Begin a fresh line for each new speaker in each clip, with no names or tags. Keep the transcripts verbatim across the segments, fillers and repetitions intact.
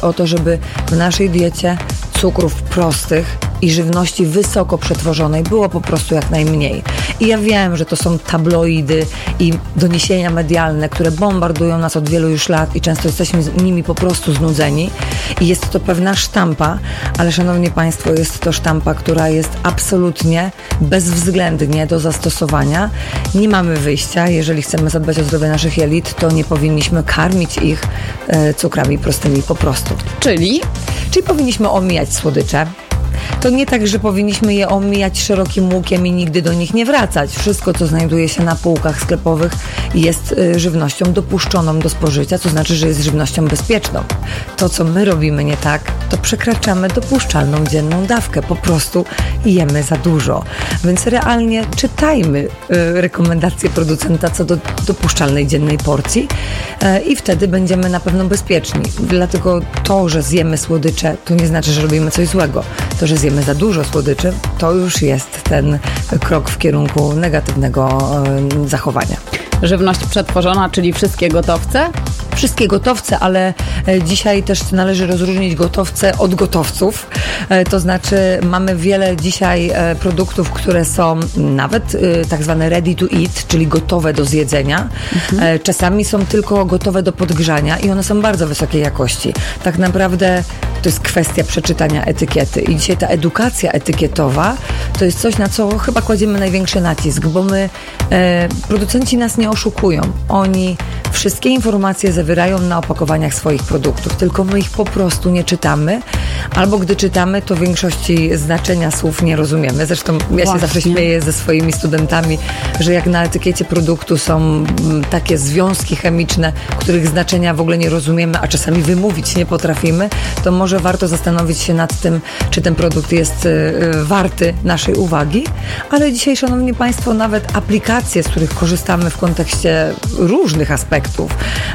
o to, żeby w naszej diecie cukrów prostych i żywności wysoko przetworzonej było po prostu jak najmniej. I ja wiem, że to są tabloidy i doniesienia medialne, które bombardują nas od wielu już lat i często jesteśmy z nimi po prostu znudzeni. I jest to pewna sztampa, ale szanowni Państwo, jest to sztampa, która jest absolutnie bezwzględnie do zastosowania. Nie mamy wyjścia. Jeżeli chcemy zadbać o zdrowie naszych jelit, to nie powinniśmy karmić ich e, cukrami prostymi po prostu.
Czyli?
Czyli powinniśmy omijać słodycze. To nie tak, że powinniśmy je omijać szerokim łukiem i nigdy do nich nie wracać. Wszystko, co znajduje się na półkach sklepowych, jest y, żywnością dopuszczoną do spożycia, co znaczy, że jest żywnością bezpieczną. To, co my robimy nie tak, to przekraczamy dopuszczalną dzienną dawkę. Po prostu jemy za dużo. Więc realnie czytajmy y, rekomendacje producenta co do dopuszczalnej dziennej porcji y, i wtedy będziemy na pewno bezpieczni. Dlatego to, że zjemy słodycze, to nie znaczy, że robimy coś złego. To, że zjemy za dużo słodyczy, to już jest ten krok w kierunku negatywnego y, zachowania.
Żywność przetworzona, czyli wszystkie gotowce?
Wszystkie gotowce, ale dzisiaj też należy rozróżnić gotowce od gotowców. To znaczy mamy wiele dzisiaj produktów, które są nawet tak zwane ready to eat, czyli gotowe do zjedzenia. Mhm. Czasami są tylko gotowe do podgrzania i one są bardzo wysokiej jakości. Tak naprawdę to jest kwestia przeczytania etykiety i dzisiaj ta edukacja etykietowa to jest coś, na co chyba kładziemy największy nacisk, bo my, e, producenci nas nie oszukują. Oni wszystkie informacje zawierają na opakowaniach swoich produktów, tylko my ich po prostu nie czytamy, albo gdy czytamy, to w większości znaczenia słów nie rozumiemy. Zresztą ja Właśnie. się zawsze śmieję ze swoimi studentami, że jak na etykiecie produktu są takie związki chemiczne, których znaczenia w ogóle nie rozumiemy, a czasami wymówić nie potrafimy, to może warto zastanowić się nad tym, czy ten produkt jest warty naszej uwagi. Ale dzisiaj, szanowni Państwo, nawet aplikacje, z których korzystamy w kontekście różnych aspektów,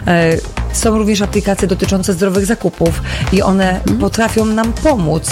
są również aplikacje dotyczące zdrowych zakupów i one mm. potrafią nam pomóc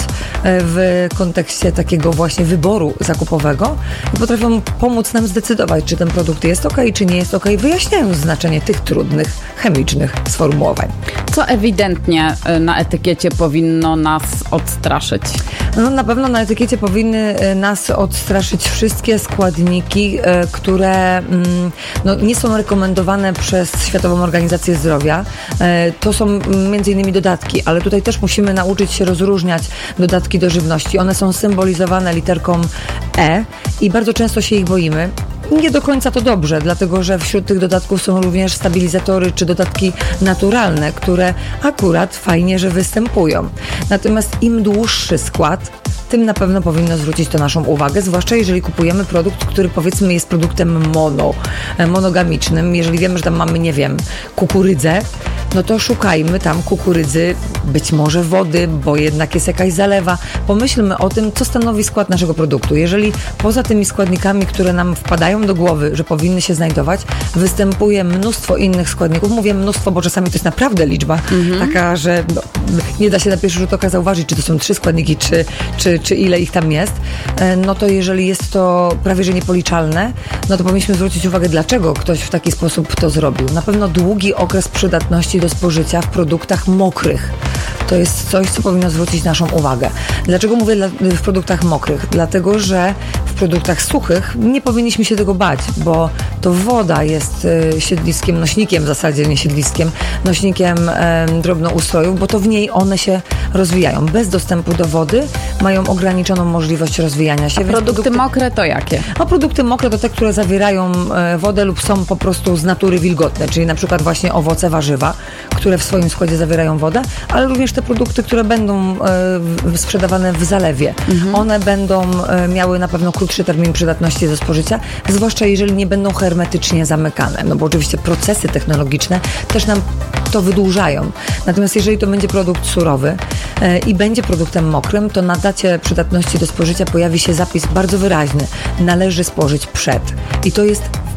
w kontekście takiego właśnie wyboru zakupowego i potrafią pomóc nam zdecydować, czy ten produkt jest ok, czy nie jest ok, wyjaśniając znaczenie tych trudnych, chemicznych sformułowań.
Co ewidentnie na etykiecie powinno nas odstraszyć?
No, na pewno na etykiecie powinny nas odstraszyć wszystkie składniki, które no, nie są rekomendowane przez Światową Organizację Zdrowia. To są między innymi dodatki, ale tutaj też musimy nauczyć się rozróżniać dodatki do żywności. One są symbolizowane literką E i bardzo często się ich boimy. Nie do końca to dobrze, dlatego że wśród tych dodatków są również stabilizatory czy dodatki naturalne, które akurat fajnie, że występują. Natomiast im dłuższy skład, tym na pewno powinno zwrócić to naszą uwagę, zwłaszcza jeżeli kupujemy produkt, który powiedzmy jest produktem mono, monogamicznym. Jeżeli wiemy, że tam mamy, nie wiem, kukurydzę, no to szukajmy tam kukurydzy, być może wody, bo jednak jest jakaś zalewa. Pomyślmy o tym, co stanowi skład naszego produktu. Jeżeli poza tymi składnikami, które nam wpadają do głowy, że powinny się znajdować, występuje mnóstwo innych składników. Mówię mnóstwo, bo czasami to jest naprawdę liczba mhm. taka, że no, nie da się na pierwszy rzut oka zauważyć, czy to są trzy składniki, czy, czy, czy ile ich tam jest. No to jeżeli jest to prawie że niepoliczalne, no to powinniśmy zwrócić uwagę, dlaczego ktoś w taki sposób to zrobił. Na pewno długi okres przydatności do spożycia w produktach mokrych. To jest coś, co powinno zwrócić naszą uwagę. Dlaczego mówię dla, w produktach mokrych? Dlatego, że w produktach suchych nie powinniśmy się tego bać, bo to woda jest y, siedliskiem, nośnikiem w zasadzie, nie siedliskiem, nośnikiem y, drobnoustrojów, bo to w niej one się rozwijają. Bez dostępu do wody mają ograniczoną możliwość rozwijania się.
A produkty, produkty mokre to jakie?
A produkty mokre to te, które zawierają y, wodę lub są po prostu z natury wilgotne, czyli na przykład właśnie owoce, warzywa, które w swoim składzie zawierają wodę, ale również te produkty, które będą y, sprzedawane w zalewie. Mhm. One będą y, miały na pewno krótszy termin przydatności do spożycia, zwłaszcza jeżeli nie będą hermetycznie zamykane, no bo oczywiście procesy technologiczne też nam to wydłużają. Natomiast jeżeli to będzie produkt surowy y, i będzie produktem mokrym, to na dacie przydatności do spożycia pojawi się zapis bardzo wyraźny. Należy spożyć przed. I to jest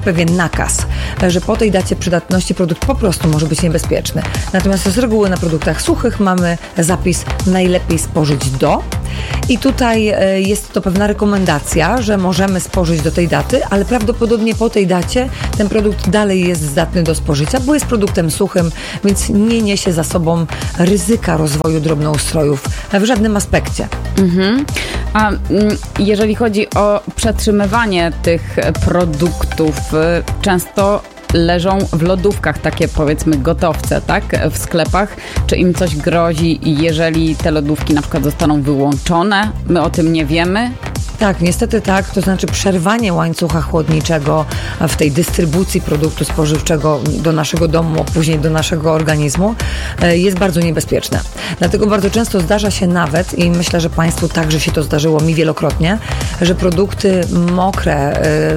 pewien nakaz, że po tej dacie przydatności produkt po prostu może być niebezpieczny. Natomiast z reguły na produktach suchych mamy zapis najlepiej spożyć do. I tutaj jest to pewna rekomendacja, że możemy spożyć do tej daty, ale prawdopodobnie po tej dacie ten produkt dalej jest zdatny do spożycia, bo jest produktem suchym, więc nie niesie za sobą ryzyka rozwoju drobnoustrojów w żadnym aspekcie.
Mhm. A jeżeli chodzi o przetrzymywanie tych produktów, często leżą w lodówkach takie, powiedzmy, gotowce, tak? W sklepach. Czy im coś grozi, jeżeli te lodówki na przykład zostaną wyłączone? My o tym nie wiemy.
Tak, niestety tak, to znaczy przerwanie łańcucha chłodniczego w tej dystrybucji produktu spożywczego do naszego domu, a później do naszego organizmu jest bardzo niebezpieczne. Dlatego bardzo często zdarza się nawet, i myślę, że Państwu także się to zdarzyło, mi wielokrotnie, że produkty mokre,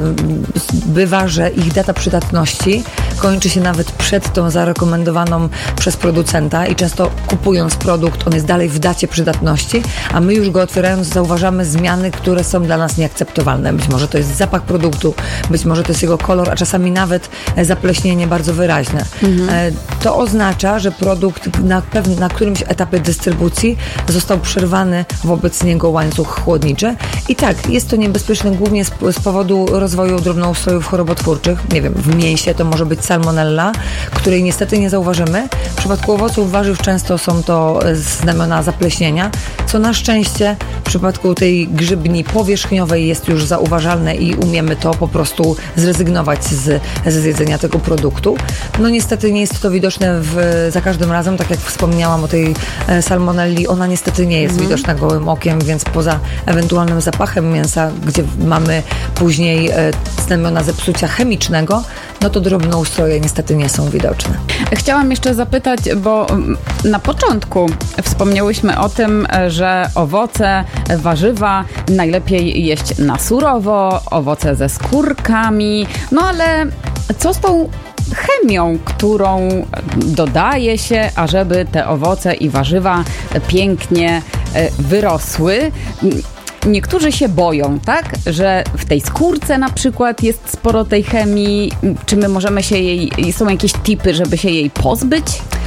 bywa, że ich data przydatności kończy się nawet przed tą zarekomendowaną przez producenta i często kupując produkt, on jest dalej w dacie przydatności, a my już go otwierając zauważamy zmiany, które są dla nas nieakceptowalne. Być może to jest zapach produktu, być może to jest jego kolor, a czasami nawet zapleśnienie bardzo wyraźne. Mhm. To oznacza, że produkt na, pewnym, na którymś etapie dystrybucji został przerwany wobec niego łańcuch chłodniczy. I tak, jest to niebezpieczne głównie z, z powodu rozwoju drobnoustrojów chorobotwórczych. Nie wiem, w mięsie to może być salmonella, której niestety nie zauważymy. W przypadku owoców, warzyw często są to znamiona zapleśnienia, co na szczęście w przypadku tej grzybni powierzchniowej jest już zauważalne i umiemy to po prostu zrezygnować z, ze zjedzenia tego produktu. No niestety nie jest to widoczne w, za każdym razem, tak jak wspomniałam o tej salmonelli, ona niestety nie jest mhm. widoczna gołym okiem, więc poza ewentualnym zapachem mięsa, gdzie mamy później znamiona zepsucia chemicznego, no to drobnoustroje niestety nie są widoczne.
Chciałam jeszcze zapytać, bo na początku wspomniałyśmy o tym, że owoce, warzywa najlepiej jeść na surowo, owoce ze skórkami, no ale co z tą chemią, którą dodaje się, ażeby te owoce i warzywa pięknie wyrosły? Niektórzy się boją, tak, że w tej skórce na przykład jest sporo tej chemii. Czy my możemy się jej, są jakieś tipy, żeby się jej pozbyć?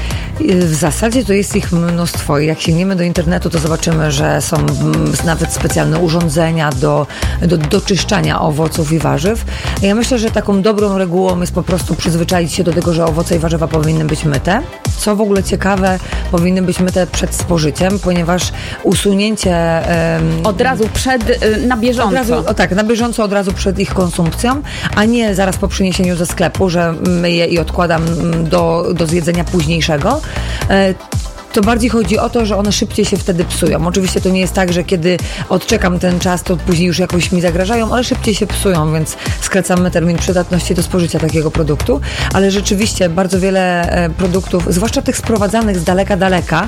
W zasadzie to jest ich mnóstwo. Jak sięgniemy do internetu, to zobaczymy, że są nawet specjalne urządzenia do, do doczyszczania owoców i warzyw. Ja myślę, że taką dobrą regułą jest po prostu przyzwyczaić się do tego, że owoce i warzywa powinny być myte. Co w ogóle ciekawe, powinny być myte przed spożyciem, ponieważ usunięcie... Um,
od razu przed, na bieżąco.
Od razu, o tak, na bieżąco od razu przed ich konsumpcją, a nie zaraz po przyniesieniu ze sklepu, że myję i odkładam do, do zjedzenia późniejszego. To bardziej chodzi o to, że one szybciej się wtedy psują. Oczywiście to nie jest tak, że kiedy odczekam ten czas, to później już jakoś mi zagrażają, ale szybciej się psują, więc skracamy termin przydatności do spożycia takiego produktu. Ale rzeczywiście bardzo wiele produktów, zwłaszcza tych sprowadzanych z daleka, daleka,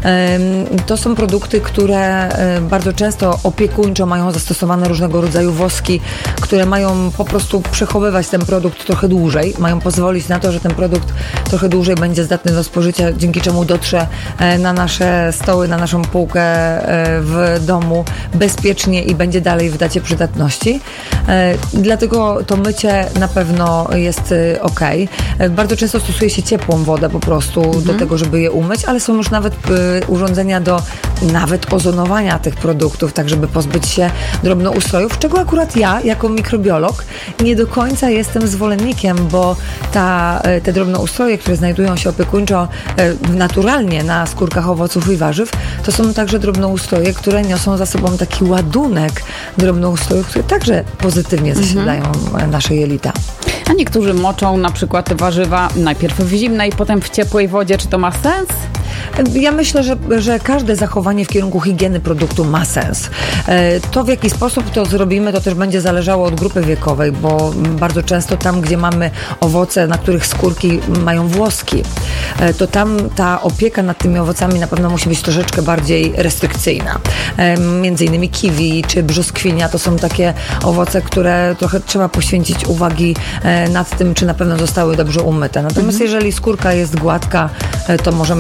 to są produkty, które bardzo często opiekuńczo mają zastosowane różnego rodzaju woski, które mają po prostu przechowywać ten produkt trochę dłużej, mają pozwolić na to, że ten produkt trochę dłużej będzie zdatny do spożycia, dzięki czemu dotrze na nasze stoły, na naszą półkę w domu bezpiecznie i będzie dalej w dacie przydatności. Dlatego to mycie na pewno jest ok. Bardzo często stosuje się ciepłą wodę po prostu mhm. do tego, żeby je umyć, ale są już nawet urządzenia do nawet ozonowania tych produktów, tak żeby pozbyć się drobnoustrojów, czego akurat ja, jako mikrobiolog, nie do końca jestem zwolennikiem, bo ta, te drobnoustroje, które znajdują się opiekuńczo naturalnie na skórkach owoców i warzyw, to są także drobnoustroje, które niosą za sobą taki ładunek drobnoustrojów, które także pozytywnie zasilają mhm. nasze jelita.
A niektórzy moczą na przykład warzywa najpierw w zimnej, potem w ciepłej wodzie. Czy to ma sens?
Ja myślę, że, że każde zachowanie w kierunku higieny produktu ma sens. To, w jaki sposób to zrobimy, to też będzie zależało od grupy wiekowej, bo bardzo często tam, gdzie mamy owoce, na których skórki mają włoski, to tam ta opieka nad tymi owocami na pewno musi być troszeczkę bardziej restrykcyjna. Między innymi kiwi czy brzoskwinia to są takie owoce, które trochę trzeba poświęcić uwagi nad tym, czy na pewno zostały dobrze umyte. Natomiast mhm. jeżeli skórka jest gładka, to możemy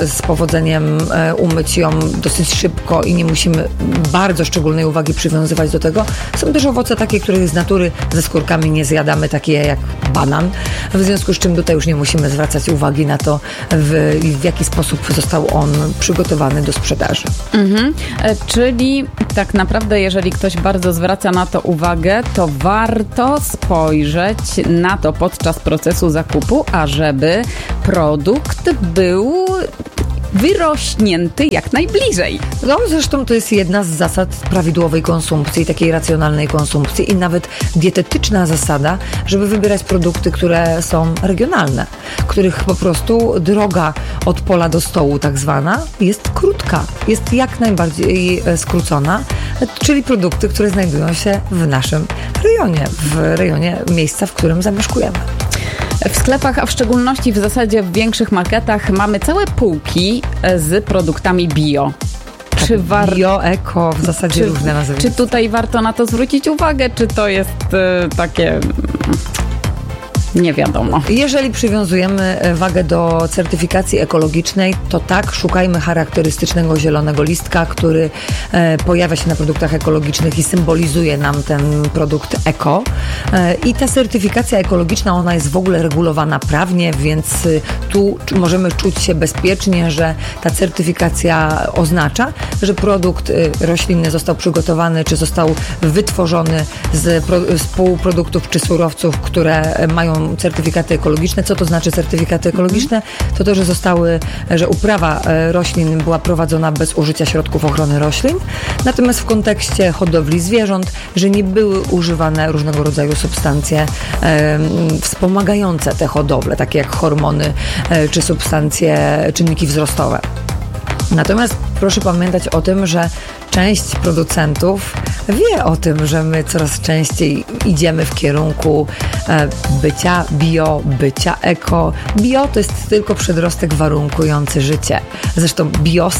z powodzeniem umyć ją dosyć szybko i nie musimy bardzo szczególnej uwagi przywiązywać do tego. Są też owoce takie, których z natury ze skórkami nie zjadamy, takie jak banan, w związku z czym tutaj już nie musimy zwracać uwagi na to, w, w jaki sposób został on przygotowany do sprzedaży.
Mhm. Czyli tak naprawdę, jeżeli ktoś bardzo zwraca na to uwagę, to warto spojrzeć na to podczas procesu zakupu, ażeby produkt był wyrośnięty jak najbliżej.
No zresztą to jest jedna z zasad prawidłowej konsumpcji, takiej racjonalnej konsumpcji i nawet dietetyczna zasada, żeby wybierać produkty, które są regionalne, których po prostu droga od pola do stołu tak zwana jest krótka, jest jak najbardziej skrócona, czyli produkty, które znajdują się w naszym rejonie, w rejonie miejsca, w którym zamieszkujemy.
W sklepach, a w szczególności w zasadzie w większych marketach mamy całe półki z produktami bio.
Tak,
czy war...
Bio, eko, w zasadzie
czy,
różne nazwy.
Czy tutaj warto na to zwrócić uwagę, czy to jest y, takie... Nie wiadomo.
Jeżeli przywiązujemy wagę do certyfikacji ekologicznej, to tak, szukajmy charakterystycznego zielonego listka, który e, pojawia się na produktach ekologicznych i symbolizuje nam ten produkt eko. E, I ta certyfikacja ekologiczna, ona jest w ogóle regulowana prawnie, więc y, tu możemy czuć się bezpiecznie, że ta certyfikacja oznacza, że produkt y, roślinny został przygotowany, czy został wytworzony z, pro, z półproduktów czy surowców, które mają certyfikaty ekologiczne. Co to znaczy certyfikaty ekologiczne? To to, że zostały, że uprawa roślin była prowadzona bez użycia środków ochrony roślin. Natomiast w kontekście hodowli zwierząt, że nie były używane różnego rodzaju substancje e, wspomagające tę hodowlę, takie jak hormony e, czy substancje, czynniki wzrostowe. Natomiast proszę pamiętać o tym, że część producentów wie o tym, że my coraz częściej idziemy w kierunku bycia bio, bycia eko. Bio to jest tylko przedrostek warunkujący życie. Zresztą bios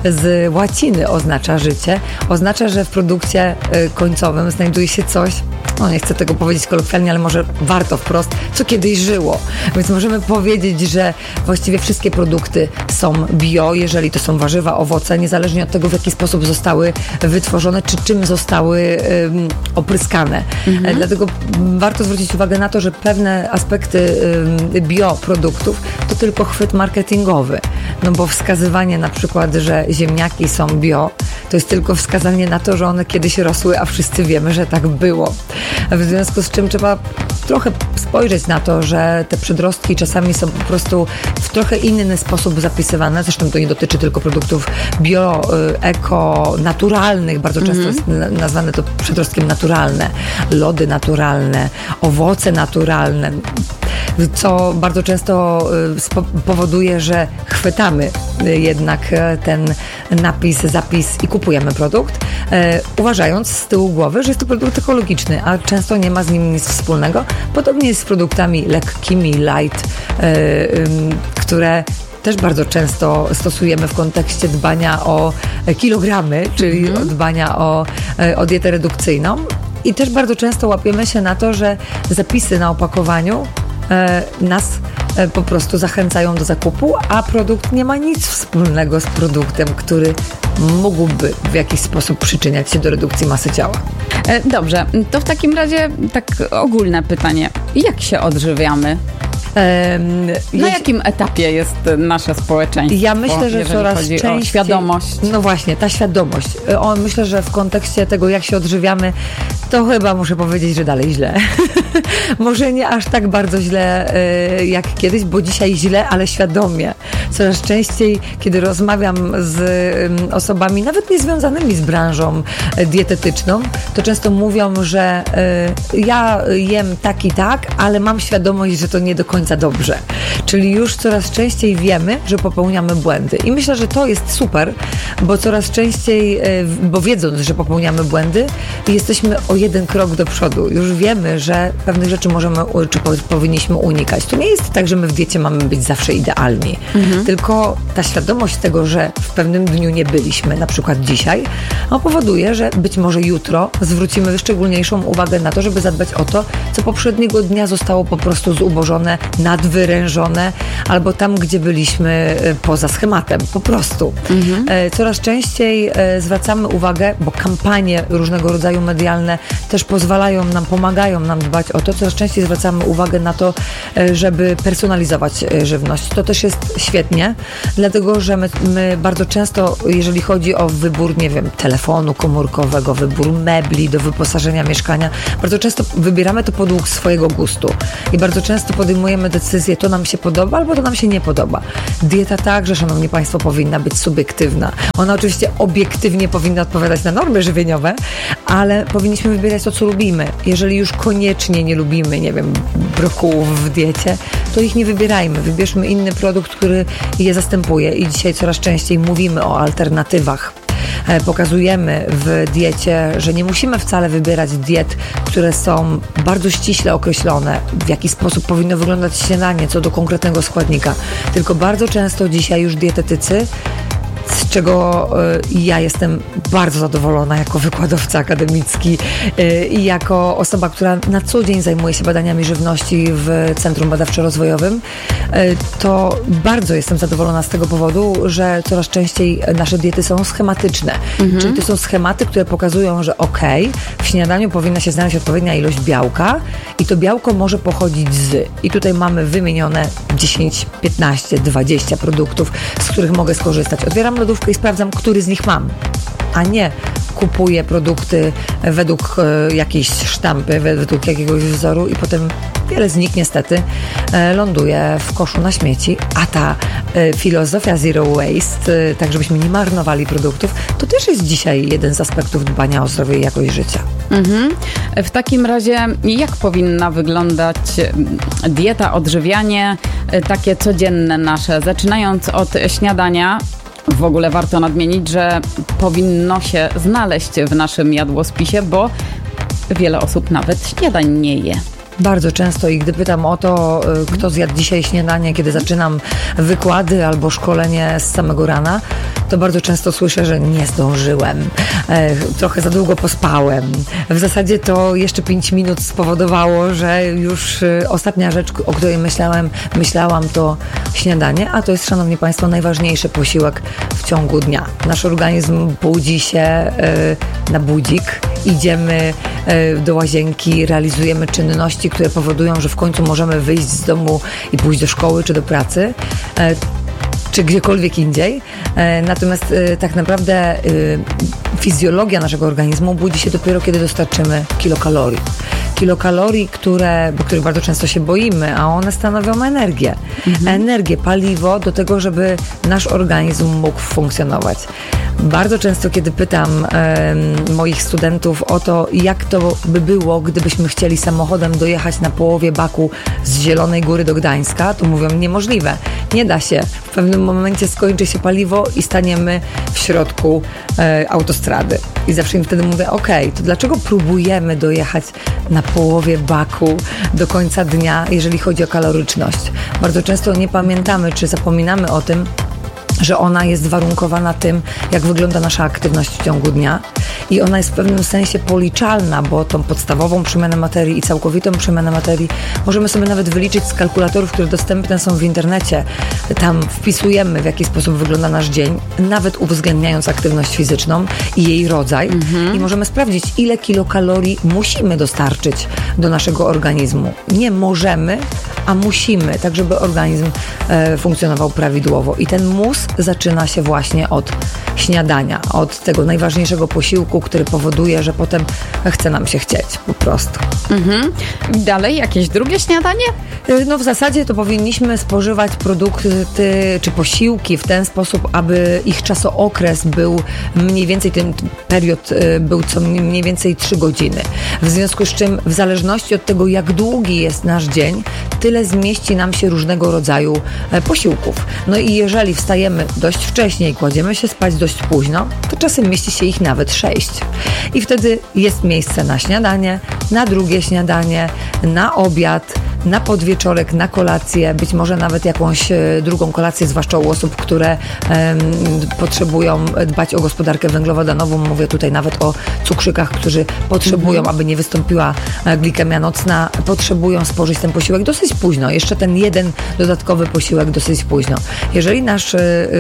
z łaciny oznacza życie. Oznacza, że w produkcie końcowym znajduje się coś, no nie chcę tego powiedzieć kolokwialnie, ale może warto wprost, co kiedyś żyło. Więc możemy powiedzieć, że właściwie wszystkie produkty są bio, jeżeli to są warzywa, owoce, niezależnie od tego, w jaki sposób zostały wytworzone, czy czym zostały um, opryskane. Mhm. Dlatego warto zwrócić uwagę na to, że pewne aspekty um, bioproduktów to tylko chwyt marketingowy. No bo wskazywanie na przykład, że ziemniaki są bio, to jest tylko wskazanie na to, że one kiedyś rosły, a wszyscy wiemy, że tak było. W związku z czym trzeba trochę spojrzeć na to, że te przedrostki czasami są po prostu w trochę inny sposób zapisywane. Zresztą to nie dotyczy tylko produktów bio, eko, naturalnych. Bardzo często jest nazwane to przedrostkiem naturalne. Lody naturalne, owoce naturalne. Co bardzo często powoduje, że chwytamy jednak ten napis, zapis i kupujemy produkt, uważając z tyłu głowy, że jest to produkt ekologiczny, a często nie ma z nim nic wspólnego. Podobnie jest z produktami lekkimi, light, które też bardzo często stosujemy w kontekście dbania o kilogramy, czyli mm. dbania o, o dietę redukcyjną. I też bardzo często łapiemy się na to, że zapisy na opakowaniu e, nas e, po prostu zachęcają do zakupu, a produkt nie ma nic wspólnego z produktem, który mógłby w jakiś sposób przyczyniać się do redukcji masy ciała.
E, dobrze, to w takim razie tak ogólne pytanie. Jak się odżywiamy? Um, Na jeśli, jakim etapie jest nasze społeczeństwo?
Ja myślę, że coraz
chodzi
częściej...
o świadomość.
No właśnie, ta świadomość. O, myślę, że w kontekście tego, jak się odżywiamy, to chyba muszę powiedzieć, że dalej źle. Może nie aż tak bardzo źle y, jak kiedyś, bo dzisiaj źle, ale świadomie. Coraz częściej, kiedy rozmawiam z y, osobami, nawet niezwiązanymi z branżą y, dietetyczną, to często mówią, że y, ja jem tak i tak, ale mam świadomość, że to nie do końca dobrze. Czyli już coraz częściej wiemy, że popełniamy błędy. I myślę, że to jest super, bo coraz częściej, bo wiedząc, że popełniamy błędy, jesteśmy o jeden krok do przodu. Już wiemy, że pewnych rzeczy możemy, czy powinniśmy unikać. To nie jest tak, że my w diecie mamy być zawsze idealni. Mhm. Tylko ta świadomość tego, że w pewnym dniu nie byliśmy, na przykład dzisiaj, powoduje, że być może jutro zwrócimy szczególniejszą uwagę na to, żeby zadbać o to, co poprzedniego dnia zostało po prostu zubożone, nadwyrężone, albo tam, gdzie byliśmy poza schematem. Po prostu. Mhm. Coraz częściej zwracamy uwagę, bo kampanie różnego rodzaju medialne też pozwalają nam, pomagają nam dbać o to. Coraz częściej zwracamy uwagę na to, żeby personalizować żywność. To też jest świetnie, dlatego, że my, my bardzo często, jeżeli chodzi o wybór, nie wiem, telefonu komórkowego, wybór mebli do wyposażenia mieszkania, bardzo często wybieramy to podług swojego gustu i bardzo często podejmujemy decyzję, to nam się podoba albo to nam się nie podoba. Dieta także, szanowni państwo, powinna być subiektywna. Ona oczywiście obiektywnie powinna odpowiadać na normy żywieniowe, ale powinniśmy wybierać to, co lubimy. Jeżeli już koniecznie nie lubimy, nie wiem, brokułów w diecie, to ich nie wybierajmy. Wybierzmy inny produkt, który je zastępuje i dzisiaj coraz częściej mówimy o alternatywach. Pokazujemy w diecie, że nie musimy wcale wybierać diet, które są bardzo ściśle określone, w jaki sposób powinno wyglądać śniadanie co do konkretnego składnika. Tylko bardzo często dzisiaj już dietetycy, z czego y, ja jestem bardzo zadowolona jako wykładowca akademicki y, i jako osoba, która na co dzień zajmuje się badaniami żywności w Centrum Badawczo-Rozwojowym, y, to bardzo jestem zadowolona z tego powodu, że coraz częściej nasze diety są schematyczne. Mhm. Czyli to są schematy, które pokazują, że okej, okay, w śniadaniu powinna się znaleźć odpowiednia ilość białka i to białko może pochodzić z. I tutaj mamy wymienione dziesięć, piętnaście, dwadzieścia produktów, z których mogę skorzystać. Otwieram lodówkę i sprawdzam, który z nich mam, a nie kupuję produkty według e, jakiejś sztampy, według jakiegoś wzoru i potem wiele z nich niestety e, ląduje w koszu na śmieci, a ta e, filozofia zero waste, e, tak żebyśmy nie marnowali produktów, to też jest dzisiaj jeden z aspektów dbania o zdrowie i jakość życia. Mhm.
W takim razie jak powinna wyglądać dieta, odżywianie, takie codzienne nasze, zaczynając od śniadania? W ogóle warto nadmienić, że powinno się znaleźć w naszym jadłospisie, bo wiele osób nawet śniadań nie je.
Bardzo często i gdy pytam o to, kto zjadł dzisiaj śniadanie, kiedy zaczynam wykłady albo szkolenie z samego rana, to bardzo często słyszę, że nie zdążyłem, e, trochę za długo pospałem. W zasadzie to jeszcze pięć minut spowodowało, że już e, ostatnia rzecz, o której myślałem, myślałam, to śniadanie, a to jest, szanowni państwo, najważniejszy posiłek w ciągu dnia. Nasz organizm budzi się e, na budzik, idziemy e, do łazienki, realizujemy czynności, które powodują, że w końcu możemy wyjść z domu i pójść do szkoły czy do pracy, e, czy gdziekolwiek indziej. E, natomiast e, tak naprawdę e, fizjologia naszego organizmu budzi się dopiero, kiedy dostarczymy kilokalorii. Kilokalorii, które, bo których bardzo często się boimy, a one stanowią energię. Mhm. Energię, paliwo do tego, żeby nasz organizm mógł funkcjonować. Bardzo często, kiedy pytam e, moich studentów o to, jak to by było, gdybyśmy chcieli samochodem dojechać na połowie baku z Zielonej Góry do Gdańska, to mówią, niemożliwe. Nie da się. W pewnym momencie skończy się paliwo i staniemy w środku e, autostrady. I zawsze im wtedy mówię, okej, okay, to dlaczego próbujemy dojechać na połowie baku do końca dnia, jeżeli chodzi o kaloryczność? Bardzo często nie pamiętamy, czy zapominamy o tym, że ona jest warunkowana tym, jak wygląda nasza aktywność w ciągu dnia i ona jest w pewnym sensie policzalna, bo tą podstawową przemianę materii i całkowitą przemianę materii możemy sobie nawet wyliczyć z kalkulatorów, które dostępne są w internecie. Tam wpisujemy, w jaki sposób wygląda nasz dzień, nawet uwzględniając aktywność fizyczną i jej rodzaj mhm. i możemy sprawdzić, ile kilokalorii musimy dostarczyć do naszego organizmu. Nie możemy, a musimy, tak żeby organizm e, funkcjonował prawidłowo. I ten mus zaczyna się właśnie od śniadania, od tego najważniejszego posiłku, który powoduje, że potem chce nam się chcieć po prostu.
Mhm. Dalej jakieś drugie śniadanie?
No w zasadzie to powinniśmy spożywać produkty czy posiłki w ten sposób, aby ich czasookres był mniej więcej, ten period był co mniej więcej trzy godziny. W związku z czym w zależności od tego, jak długi jest nasz dzień, tyle zmieści nam się różnego rodzaju posiłków. No i jeżeli wstajemy dość wcześnie i kładziemy się spać dość późno, to czasem mieści się ich nawet sześć. I wtedy jest miejsce na śniadanie, na drugie śniadanie, na obiad, na podwieczorek, na kolację, być może nawet jakąś e, drugą kolację, zwłaszcza u osób, które e, potrzebują dbać o gospodarkę węglowodanową. Mówię tutaj nawet o cukrzykach, którzy potrzebują, mhm. aby nie wystąpiła glikemia nocna, potrzebują spożyć ten posiłek dosyć późno. Jeszcze ten jeden dodatkowy posiłek dosyć późno. Jeżeli nasz e,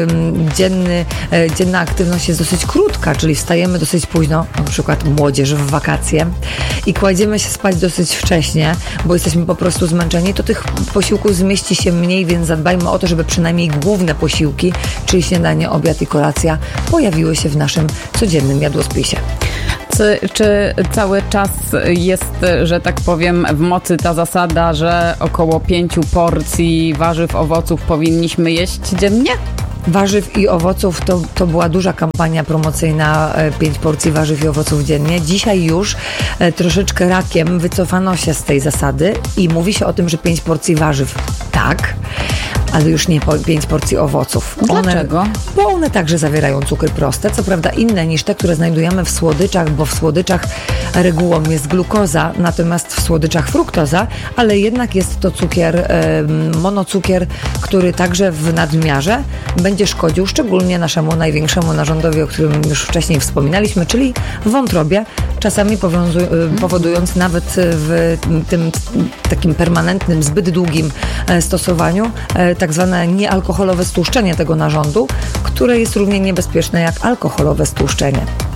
dzienny, e, dzienna aktywność jest dosyć krótka, czyli wstajemy dosyć późno, na przykład młodzież w wakacje i kładziemy się spać dosyć wcześnie, bo jesteśmy po prostu zmęczeni, to tych posiłków zmieści się mniej, więc zadbajmy o to, żeby przynajmniej główne posiłki, czyli śniadanie, obiad i kolacja, pojawiły się w naszym codziennym jadłospisie.
Czy, czy cały czas jest, że tak powiem, w mocy ta zasada, że około pięciu porcji warzyw, owoców powinniśmy jeść dziennie?
Warzyw i owoców to, to była duża kampania promocyjna, pięć porcji warzyw i owoców dziennie. Dzisiaj już e, troszeczkę rakiem wycofano się z tej zasady i mówi się o tym, że pięć porcji warzyw tak, ale już nie po, pięć porcji owoców.
Dlaczego?
One, bo one także zawierają cukry proste, co prawda inne niż te, które znajdujemy w słodyczach, bo w słodyczach regułą jest glukoza, natomiast w słodyczach fruktoza, ale jednak jest to cukier, e, monocukier, który także w nadmiarze będzie szkodził szczególnie naszemu największemu narządowi, o którym już wcześniej wspominaliśmy, czyli wątrobie, czasami powiązu- powodując nawet w tym takim permanentnym, zbyt długim stosowaniu tak zwane niealkoholowe stłuszczenie tego narządu, które jest równie niebezpieczne jak alkoholowe stłuszczenie.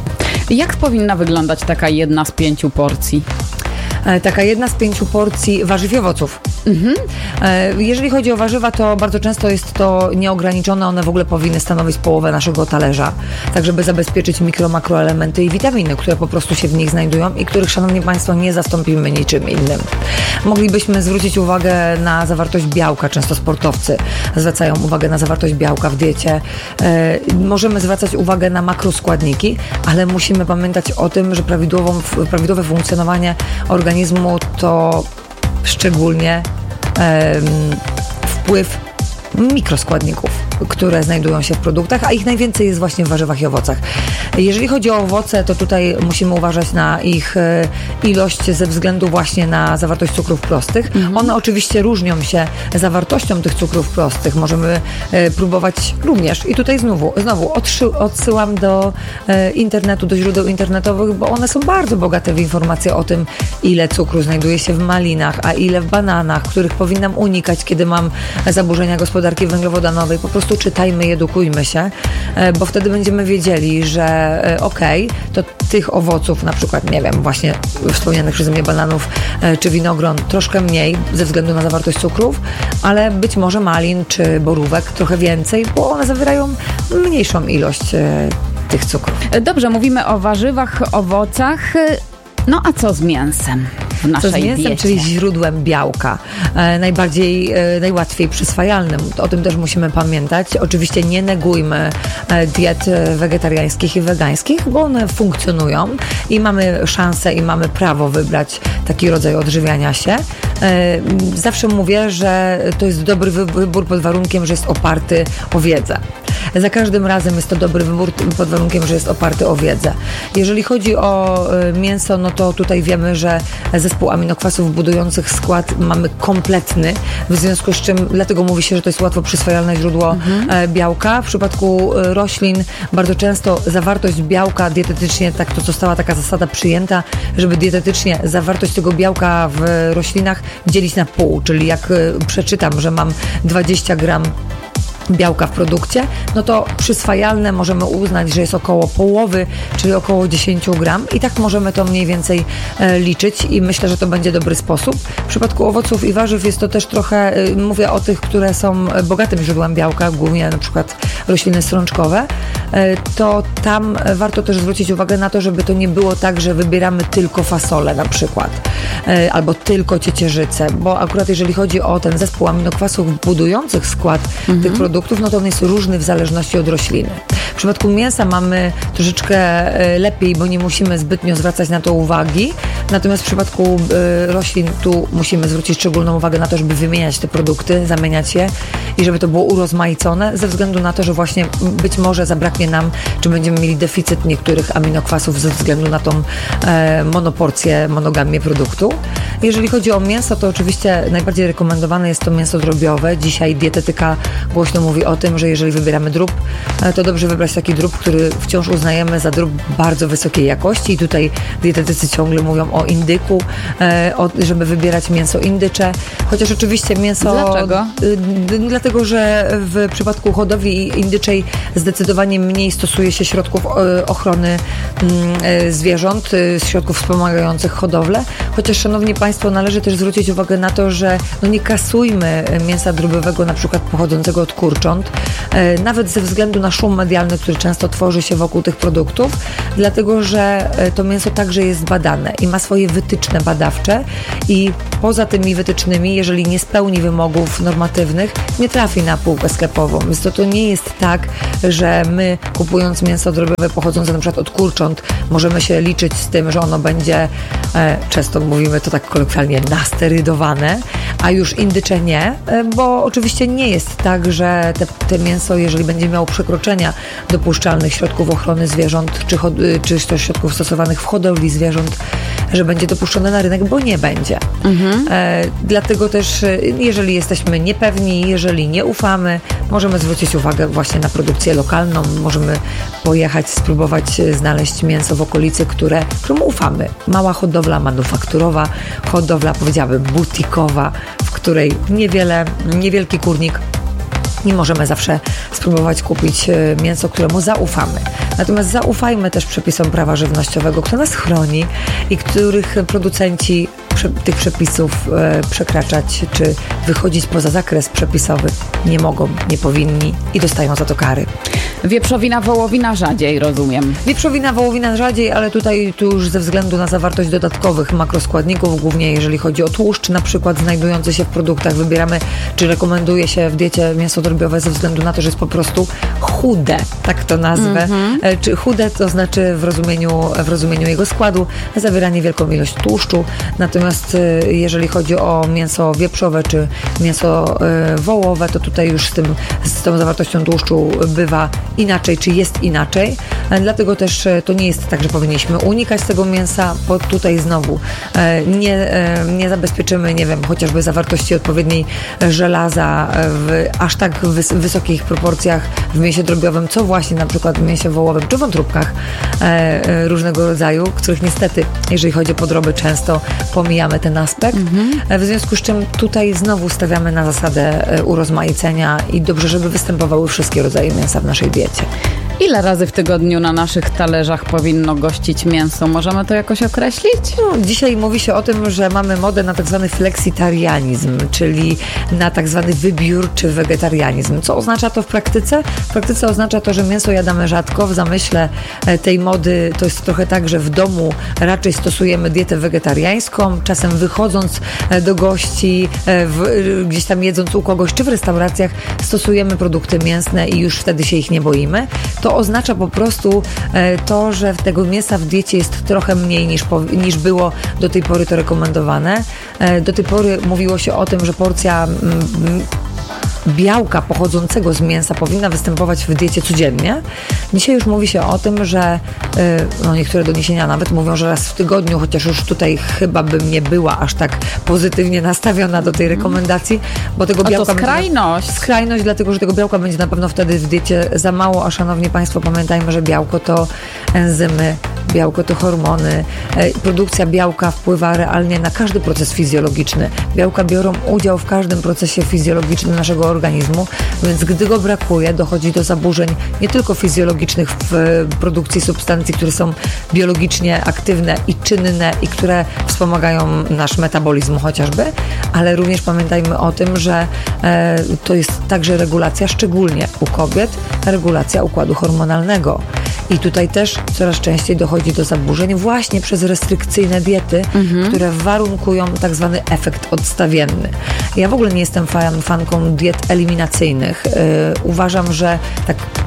Jak powinna wyglądać taka jedna z pięciu porcji?
Taka jedna z pięciu porcji warzyw i owoców. Mhm. Jeżeli chodzi o warzywa, to bardzo często jest to nieograniczone. One w ogóle powinny stanowić połowę naszego talerza, tak żeby zabezpieczyć mikro, makroelementy i witaminy, które po prostu się w nich znajdują i których, szanowni państwo, nie zastąpimy niczym innym. Moglibyśmy zwrócić uwagę na zawartość białka. Często sportowcy zwracają uwagę na zawartość białka w diecie. Możemy zwracać uwagę na makroskładniki, ale musimy pamiętać o tym, że prawidłową, prawidłowe funkcjonowanie organizmu to szczególnie um, wpływ mikroskładników, które znajdują się w produktach, a ich najwięcej jest właśnie w warzywach i owocach. Jeżeli chodzi o owoce, to tutaj musimy uważać na ich e, ilość ze względu właśnie na zawartość cukrów prostych. Mhm. One oczywiście różnią się zawartością tych cukrów prostych. Możemy e, próbować również i tutaj znowu, znowu odszy- odsyłam do e, internetu, do źródeł internetowych, bo one są bardzo bogate w informacje o tym, ile cukru znajduje się w malinach, a ile w bananach, których powinnam unikać, kiedy mam zaburzenia gospodarki węglowodanowej. Po prostu czytajmy, edukujmy się, bo wtedy będziemy wiedzieli, że okej, okay, to tych owoców, na przykład, nie wiem, właśnie wspomnianych przeze mnie bananów czy winogron troszkę mniej ze względu na zawartość cukrów, ale być może malin czy borówek trochę więcej, bo one zawierają mniejszą ilość tych cukrów.
Dobrze, mówimy o warzywach, owocach. No a co z mięsem w naszej
co z mięsem,
diecie?
Czyli źródłem białka. E, najbardziej, e, najłatwiej przyswajalnym. O tym też musimy pamiętać. Oczywiście nie negujmy e, diet wegetariańskich i wegańskich, bo one funkcjonują i mamy szansę i mamy prawo wybrać taki rodzaj odżywiania się. E, zawsze mówię, że to jest dobry wybór pod warunkiem, że jest oparty o wiedzę. Za każdym razem jest to dobry wybór pod warunkiem, że jest oparty o wiedzę. Jeżeli chodzi o mięso, no to tutaj wiemy, że zespół aminokwasów budujących skład mamy kompletny, w związku z czym dlatego mówi się, że to jest łatwo przyswajalne źródło mhm. białka. W przypadku roślin bardzo często zawartość białka dietetycznie, tak to została taka zasada przyjęta, żeby dietetycznie zawartość tego białka w roślinach dzielić na pół, czyli jak przeczytam, że mam dwadzieścia gram białka w produkcie, no to przyswajalne możemy uznać, że jest około połowy, czyli około dziesięć gram i tak możemy to mniej więcej e, liczyć i myślę, że to będzie dobry sposób. W przypadku owoców i warzyw jest to też trochę, e, mówię o tych, które są bogatym źródłem białka, głównie na przykład rośliny strączkowe, e, to tam warto też zwrócić uwagę na to, żeby to nie było tak, że wybieramy tylko fasolę na przykład, e, albo tylko ciecierzycę, bo akurat jeżeli chodzi o ten zespół aminokwasów budujących skład mhm. tych produktów, no to on jest różny w zależności od rośliny. W przypadku mięsa mamy troszeczkę lepiej, bo nie musimy zbytnio zwracać na to uwagi. Natomiast w przypadku roślin tu musimy zwrócić szczególną uwagę na to, żeby wymieniać te produkty, zamieniać je i żeby to było urozmaicone, ze względu na to, że właśnie być może zabraknie nam, czy będziemy mieli deficyt niektórych aminokwasów ze względu na tą e, monoporcję, monogamię produktu. Jeżeli chodzi o mięso, to oczywiście najbardziej rekomendowane jest to mięso drobiowe. Dzisiaj dietetyka głośno mówi o tym, że jeżeli wybieramy drób, to dobrze wybrać taki drób, który wciąż uznajemy za drób bardzo wysokiej jakości i tutaj dietetycy ciągle mówią o indyku, o, żeby wybierać mięso indycze, chociaż oczywiście mięso...
Dlaczego?
Dlatego, że w przypadku hodowli indyczej zdecydowanie mniej stosuje się środków ochrony zwierząt, środków wspomagających hodowlę, chociaż szanowni Państwo, należy też zwrócić uwagę na to, że no nie kasujmy mięsa drobiowego na przykład pochodzącego od kurcząt, nawet ze względu na szum medialny, który często tworzy się wokół tych produktów, dlatego, że to mięso także jest badane i ma swoje wytyczne badawcze i poza tymi wytycznymi, jeżeli nie spełni wymogów normatywnych, nie trafi na półkę sklepową. Więc to, to nie jest tak, że my kupując mięso drobiowe pochodzące na przykład od kurcząt, możemy się liczyć z tym, że ono będzie, e, często mówimy to tak kolokwialnie, nasterydowane, a już indycze nie, bo oczywiście nie jest tak, że te, te mięso, jeżeli będzie miało przekroczenia dopuszczalnych środków ochrony zwierząt, czy, czy też środków stosowanych w hodowli zwierząt, że będzie dopuszczone na rynek, bo nie będzie. Mhm. E, dlatego też, jeżeli jesteśmy niepewni, jeżeli nie ufamy, możemy zwrócić uwagę właśnie na produkcję lokalną, możemy pojechać, spróbować znaleźć mięso w okolicy, które, któremu ufamy. Mała hodowla manufakturowa, hodowla, powiedziałabym, butikowa, w której niewiele, niewielki kurnik i możemy zawsze spróbować kupić mięso, któremu zaufamy. Natomiast zaufajmy też przepisom prawa żywnościowego, które nas chroni i których producenci tych przepisów e, przekraczać czy wychodzić poza zakres przepisowy nie mogą, nie powinni i dostają za to kary.
Wieprzowina, wołowina rzadziej, rozumiem.
Wieprzowina, wołowina rzadziej, ale tutaj tu już ze względu na zawartość dodatkowych makroskładników, głównie jeżeli chodzi o tłuszcz, na przykład znajdujący się w produktach, wybieramy, czy rekomenduje się w diecie mięso drobiowe ze względu na to, że jest po prostu chude, tak to nazwę. Mm-hmm. Czy chude to znaczy w rozumieniu, w rozumieniu jego składu zawiera niewielką ilość tłuszczu, natomiast jeżeli chodzi o mięso wieprzowe czy mięso wołowe, to tutaj już z tym, z tą zawartością tłuszczu bywa inaczej, czy jest inaczej. Dlatego też to nie jest tak, że powinniśmy unikać tego mięsa, bo tutaj znowu nie, nie zabezpieczymy, nie wiem, chociażby zawartości odpowiedniej żelaza w aż tak wys- wysokich proporcjach w mięsie drobiowym, co właśnie na przykład w mięsie wołowym czy wątróbkach różnego rodzaju, których niestety, jeżeli chodzi o podroby, często pomijamy ten aspekt. Mhm. W związku z czym tutaj znowu stawiamy na zasadę urozmaicenia i dobrze, żeby występowały wszystkie rodzaje mięsa w naszej diecie.
Ile razy w tygodniu na naszych talerzach powinno gościć mięso? Możemy to jakoś określić?
No, dzisiaj mówi się o tym, że mamy modę na tak zwany fleksitarianizm, czyli na tak zwany wybiórczy wegetarianizm. Co oznacza to w praktyce? W praktyce oznacza to, że mięso jadamy rzadko. W zamyśle tej mody to jest trochę tak, że w domu raczej stosujemy dietę wegetariańską, czasem wychodząc do gości, w, gdzieś tam jedząc u kogoś, czy w restauracjach stosujemy produkty mięsne i już wtedy się ich nie boimy. To oznacza po prostu to, że tego mięsa w diecie jest trochę mniej niż, niż było do tej pory to rekomendowane. Do tej pory mówiło się o tym, że porcja białka pochodzącego z mięsa powinna występować w diecie codziennie. Dzisiaj już mówi się o tym, że no niektóre doniesienia nawet mówią, że raz w tygodniu, chociaż już tutaj chyba bym nie była aż tak pozytywnie nastawiona do tej rekomendacji, bo tego białka...
A to skrajność.
Będzie, skrajność, dlatego, że tego białka będzie na pewno wtedy w diecie za mało, a szanowni Państwo, pamiętajmy, że białko to enzymy, białko to hormony. Produkcja białka wpływa realnie na każdy proces fizjologiczny. Białka biorą udział w każdym procesie fizjologicznym naszego organizmu, więc gdy go brakuje, dochodzi do zaburzeń nie tylko fizjologicznych w produkcji substancji, które są biologicznie aktywne i czynne i które wspomagają nasz metabolizm chociażby, ale również pamiętajmy o tym, że e, to jest także regulacja, szczególnie u kobiet, regulacja układu hormonalnego. I tutaj też coraz częściej dochodzi do zaburzeń właśnie przez restrykcyjne diety, mhm. które warunkują tak zwany efekt odstawienny. Ja w ogóle nie jestem fan, fanką diet eliminacyjnych. Yy, uważam, że tak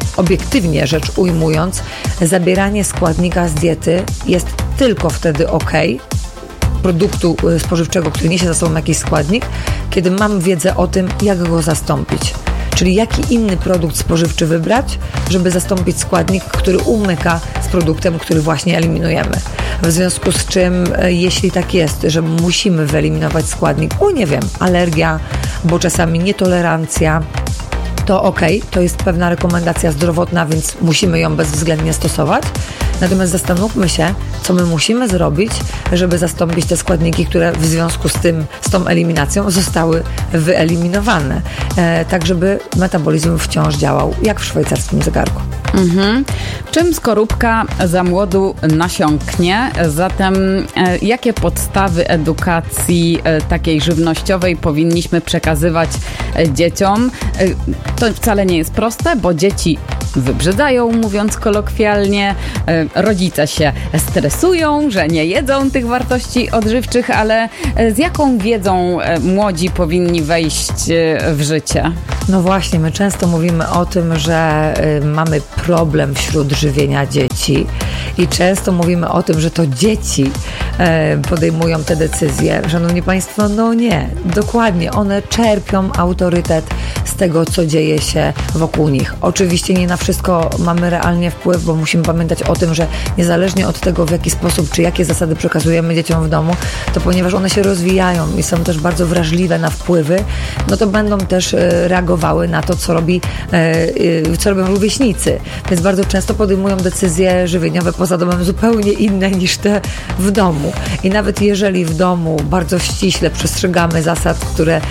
obiektywnie rzecz ujmując, zabieranie składnika z diety jest tylko wtedy ok, produktu spożywczego, który niesie za sobą jakiś składnik, kiedy mam wiedzę o tym, jak go zastąpić. Czyli jaki inny produkt spożywczy wybrać, żeby zastąpić składnik, który umyka z produktem, który właśnie eliminujemy. W związku z czym, jeśli tak jest, że musimy wyeliminować składnik, o nie wiem, alergia, bo czasami nietolerancja, to okej, to jest pewna rekomendacja zdrowotna, więc musimy ją bezwzględnie stosować. Natomiast zastanówmy się, co my musimy zrobić, żeby zastąpić te składniki, które w związku z tym, z tą eliminacją zostały wyeliminowane. E, tak, żeby metabolizm wciąż działał, jak w szwajcarskim zegarku.
Mhm. Czym skorupka za młodu nasiąknie? Zatem e, jakie podstawy edukacji e, takiej żywnościowej powinniśmy przekazywać e, dzieciom? E, to wcale nie jest proste, bo dzieci wybrzydzają, mówiąc kolokwialnie. E, rodzice się stresują, że nie jedzą tych wartości odżywczych, ale e, z jaką wiedzą e, młodzi powinni wejść e, w życie?
No właśnie, my często mówimy o tym, że y, mamy problem wśród żywienia dzieci i często mówimy o tym, że to dzieci y, podejmują te decyzje. Szanowni Państwo, no nie, dokładnie, one czerpią autorytet z tego, co dzieje się wokół nich. Oczywiście nie na wszystko mamy realnie wpływ, bo musimy pamiętać o tym, że niezależnie od tego, w jaki sposób, czy jakie zasady przekazujemy dzieciom w domu, to ponieważ one się rozwijają i są też bardzo wrażliwe na wpływy, no to będą też y, reagować na to, co robi, co robią rówieśnicy. Więc bardzo często podejmują decyzje żywieniowe poza domem zupełnie inne niż te w domu. I nawet jeżeli w domu bardzo ściśle przestrzegamy zasad, które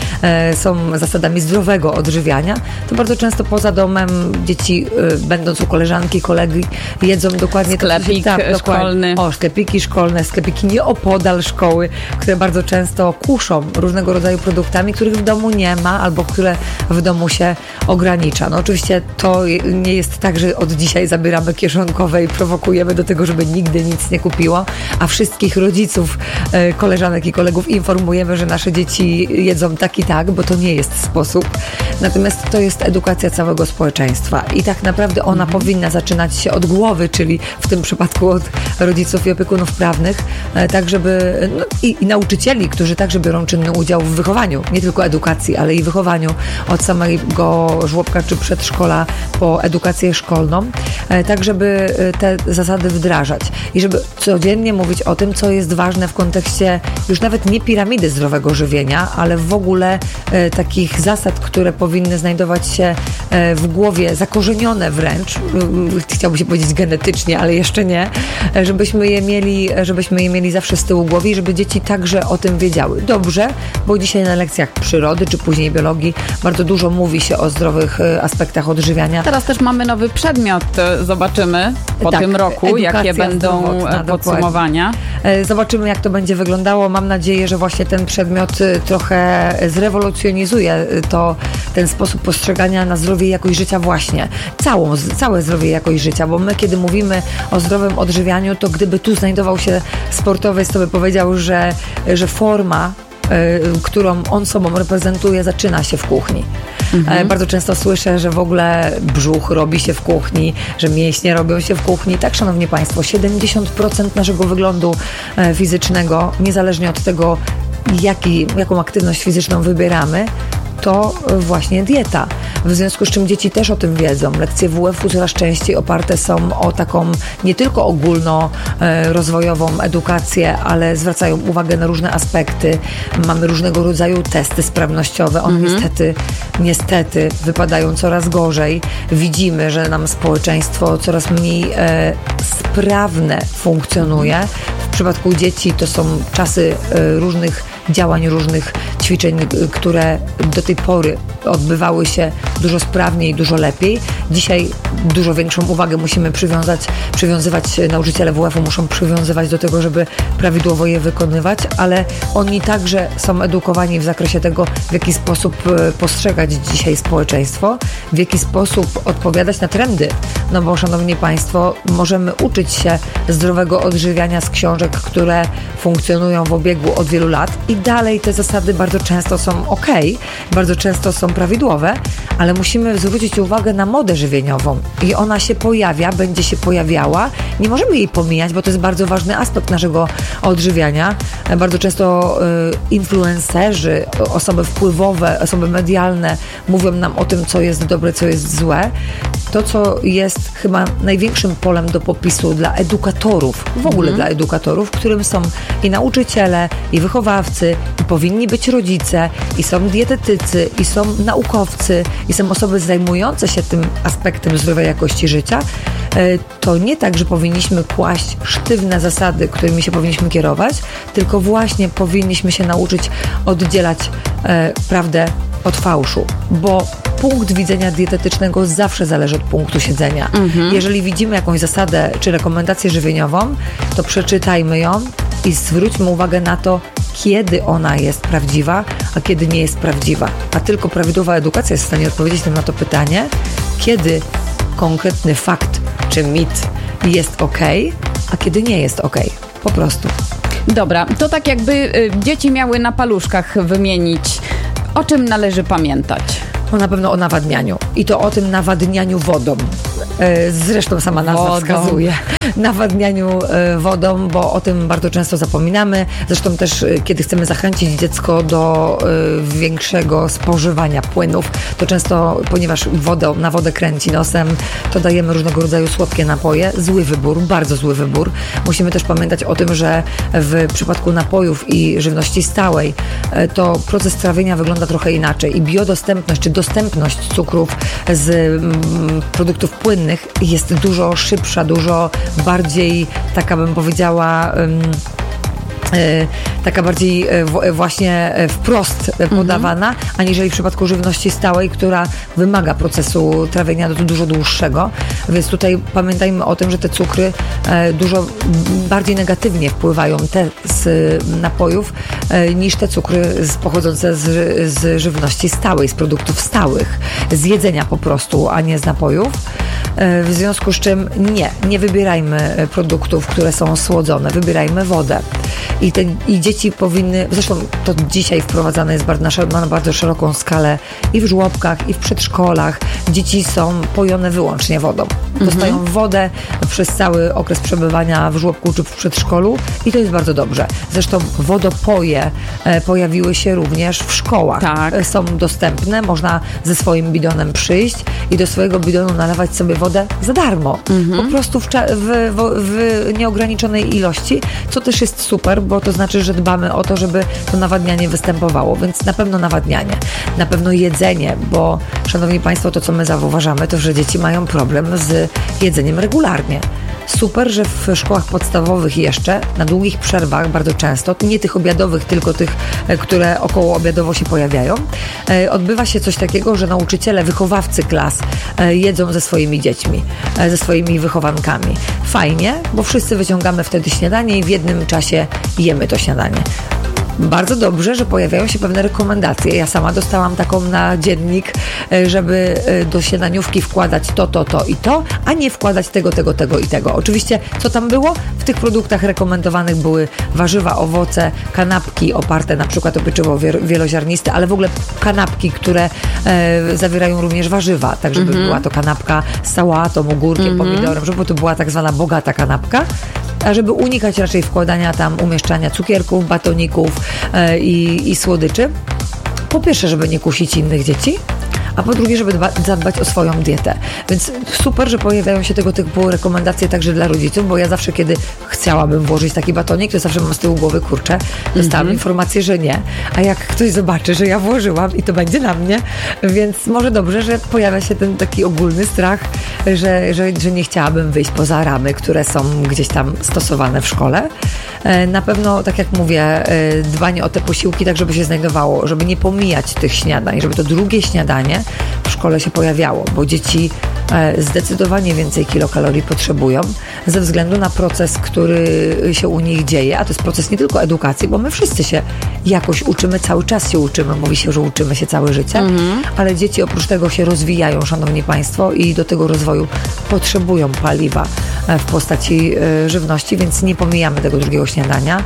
są zasadami zdrowego odżywiania, to bardzo często poza domem dzieci, będąc u koleżanki, kolegi, jedzą dokładnie
sklepik
to, co się, tak,
szkolny.
O, sklepiki szkolne, sklepiki nieopodal szkoły, które bardzo często kuszą różnego rodzaju produktami, których w domu nie ma, albo które w domu się ogranicza. No oczywiście to nie jest tak, że od dzisiaj zabieramy kieszonkowe i prowokujemy do tego, żeby nigdy nic nie kupiło, a wszystkich rodziców, koleżanek i kolegów informujemy, że nasze dzieci jedzą tak i tak, bo to nie jest sposób. Natomiast to jest edukacja całego społeczeństwa i tak naprawdę ona mhm. powinna zaczynać się od głowy, czyli w tym przypadku od rodziców i opiekunów prawnych, tak żeby no, i, i nauczycieli, którzy także biorą czynny udział w wychowaniu, nie tylko edukacji, ale i wychowaniu od samego żłobka czy przedszkola po edukację szkolną, tak żeby te zasady wdrażać i żeby codziennie mówić o tym, co jest ważne w kontekście już nawet nie piramidy zdrowego żywienia, ale w ogóle e, takich zasad, które powinny znajdować się e, w głowie, zakorzenione wręcz, chciałbym się powiedzieć genetycznie, ale jeszcze nie, żebyśmy je mieli, żebyśmy je mieli zawsze z tyłu głowy i żeby dzieci także o tym wiedziały. Dobrze, bo dzisiaj na lekcjach przyrody czy później biologii bardzo dużo mówi się o zdrowych aspektach odżywiania.
Teraz też mamy nowy przedmiot, zobaczymy po
tak,
tym roku, jakie będą podsumowania.
Dokładnie. Zobaczymy, jak to będzie wyglądało. Mam nadzieję, że właśnie ten przedmiot trochę zrewolucjonizuje to, ten sposób postrzegania na zdrowie i jakość życia właśnie. Całą, całe zdrowie i jakość życia, bo my, kiedy mówimy o zdrowym odżywianiu, to gdyby tu znajdował się sportowiec, to by powiedział, że, że forma, którą on sobą reprezentuje, zaczyna się w kuchni. Mhm. Bardzo często słyszę, że w ogóle brzuch robi się w kuchni, że mięśnie robią się w kuchni. Tak, szanowni Państwo, siedemdziesiąt procent naszego wyglądu fizycznego, niezależnie od tego, jaki, jaką aktywność fizyczną wybieramy, to właśnie dieta. W związku z czym dzieci też o tym wiedzą. Lekcje W F U coraz częściej oparte są o taką nie tylko ogólnorozwojową edukację, ale zwracają uwagę na różne aspekty. Mamy różnego rodzaju testy sprawnościowe. One mhm. niestety, niestety wypadają coraz gorzej. Widzimy, że nam społeczeństwo coraz mniej e, sprawne funkcjonuje. W przypadku dzieci to są czasy e, różnych działań, różnych ćwiczeń, które do tej pory odbywały się dużo sprawniej, dużo lepiej. Dzisiaj dużo większą uwagę musimy przywiązać, przywiązywać, nauczyciele W F U muszą przywiązywać do tego, żeby prawidłowo je wykonywać, ale oni także są edukowani w zakresie tego, w jaki sposób postrzegać dzisiaj społeczeństwo, w jaki sposób odpowiadać na trendy. No bo, szanowni Państwo, możemy uczyć się zdrowego odżywiania z książek, które funkcjonują w obiegu od wielu lat i dalej te zasady bardzo często są ok, bardzo często są prawidłowe, ale ale musimy zwrócić uwagę na modę żywieniową i ona się pojawia, będzie się pojawiała. Nie możemy jej pomijać, bo to jest bardzo ważny aspekt naszego odżywiania. Bardzo często y, influencerzy, osoby wpływowe, osoby medialne mówią nam o tym, co jest dobre, co jest złe. To, co jest chyba największym polem do popisu dla edukatorów, w ogóle mhm. dla edukatorów, którym są i nauczyciele, i wychowawcy, i powinni być rodzice, i są dietetycy, i są naukowcy, i są osoby zajmujące się tym aspektem zdrowia, jakości życia, to nie tak, że powinniśmy kłaść sztywne zasady, którymi się powinniśmy kierować, tylko właśnie powinniśmy się nauczyć oddzielać e, prawdę od fałszu, bo punkt widzenia dietetycznego zawsze zależy od punktu siedzenia. Mhm. Jeżeli widzimy jakąś zasadę czy rekomendację żywieniową, to przeczytajmy ją i zwróćmy uwagę na to, kiedy ona jest prawdziwa, a kiedy nie jest prawdziwa. A tylko prawidłowa edukacja jest w stanie odpowiedzieć nam na to pytanie, kiedy konkretny fakt czy mit jest ok, a kiedy nie jest ok. Po prostu.
Dobra, to tak jakby y, dzieci miały na paluszkach wymienić, o czym należy pamiętać.
No na pewno o nawadnianiu. I to o tym nawadnianiu wodą. Zresztą sama nazwa wodą. wskazuje. Nawadnianiu wodą, bo o tym bardzo często zapominamy. Zresztą też, kiedy chcemy zachęcić dziecko do większego spożywania płynów, to często, ponieważ wodę, na wodę kręci nosem, to dajemy różnego rodzaju słodkie napoje. Zły wybór, bardzo zły wybór. Musimy też pamiętać o tym, że w przypadku napojów i żywności stałej to proces trawienia wygląda trochę inaczej i biodostępność, czy dostępność cukrów z produktów płynnych jest dużo szybsza, dużo bardziej, taka bym powiedziała, um, e, taka bardziej e, w, właśnie wprost podawana, mhm. aniżeli w przypadku żywności stałej, która wymaga procesu trawienia dużo dłuższego. Więc tutaj pamiętajmy o tym, że te cukry e, dużo bardziej negatywnie wpływają, te z napojów, e, niż te cukry z, pochodzące z, z żywności stałej, z produktów stałych, z jedzenia po prostu, a nie z napojów. W związku z czym nie, nie wybierajmy produktów, które są słodzone, wybierajmy wodę. I, te, i dzieci powinny, zresztą to dzisiaj wprowadzane jest bardzo, na, na bardzo szeroką skalę i w żłobkach, i w przedszkolach. Dzieci są pojone wyłącznie wodą. Dostają mhm. wodę przez cały okres przebywania w żłobku czy w przedszkolu i to jest bardzo dobrze. Zresztą wodopoje e, pojawiły się również w szkołach. Tak. E, są dostępne, można ze swoim bidonem przyjść i do swojego bidonu nalewać sobie wodę za darmo. Mhm. Po prostu w, w, w, w nieograniczonej ilości, co też jest super, bo to znaczy, że dbamy o to, żeby to nawadnianie występowało, więc na pewno nawadnianie, na pewno jedzenie, bo szanowni Państwo, to co my zauważamy, to że dzieci mają problem z jedzeniem regularnie. Super, że w szkołach podstawowych jeszcze, na długich przerwach bardzo często, nie tych obiadowych, tylko tych, które około obiadowo się pojawiają, odbywa się coś takiego, że nauczyciele, wychowawcy klas jedzą ze swoimi dziećmi, ze swoimi wychowankami. Fajnie, bo wszyscy wyciągamy wtedy śniadanie i w jednym czasie jemy to śniadanie. Bardzo dobrze, że pojawiają się pewne rekomendacje. Ja sama dostałam taką na dziennik, żeby do śniadaniówki wkładać to, to, to i to, a nie wkładać tego, tego, tego i tego. Oczywiście, co tam było? W tych produktach rekomendowanych były warzywa, owoce, kanapki oparte na przykład o pieczywo wieloziarniste, ale w ogóle kanapki, które e, zawierają również warzywa, tak żeby mm-hmm. była to kanapka z sałatą, ogórkiem, mm-hmm. pomidorem, żeby to była tak zwana bogata kanapka. A żeby unikać raczej wkładania tam, umieszczania cukierków, batoników e, i, i słodyczy. Po pierwsze, żeby nie kusić innych dzieci, a po drugie, żeby dba, zadbać o swoją dietę. Więc super, że pojawiają się tego typu rekomendacje także dla rodziców, bo ja zawsze, kiedy chciałabym włożyć taki batonik, to zawsze mam z tyłu głowy, kurczę, dostałam mm-hmm. informację, że nie. A jak ktoś zobaczy, że ja włożyłam i to będzie na mnie, więc może dobrze, że pojawia się ten taki ogólny strach, że, że, że nie chciałabym wyjść poza ramy, które są gdzieś tam stosowane w szkole. Na pewno, tak jak mówię, dbanie o te posiłki, tak żeby się znajdowało, żeby nie pomijać tych śniadań, żeby to drugie śniadanie w szkole się pojawiało, bo dzieci zdecydowanie więcej kilokalorii potrzebują ze względu na proces, który się u nich dzieje, a to jest proces nie tylko edukacji, bo my wszyscy się jakoś uczymy, cały czas się uczymy, mówi się, że uczymy się całe życie, mhm. ale dzieci oprócz tego się rozwijają, szanowni Państwo, i do tego rozwoju potrzebują paliwa w postaci żywności, więc nie pomijamy tego drugiego śniadania.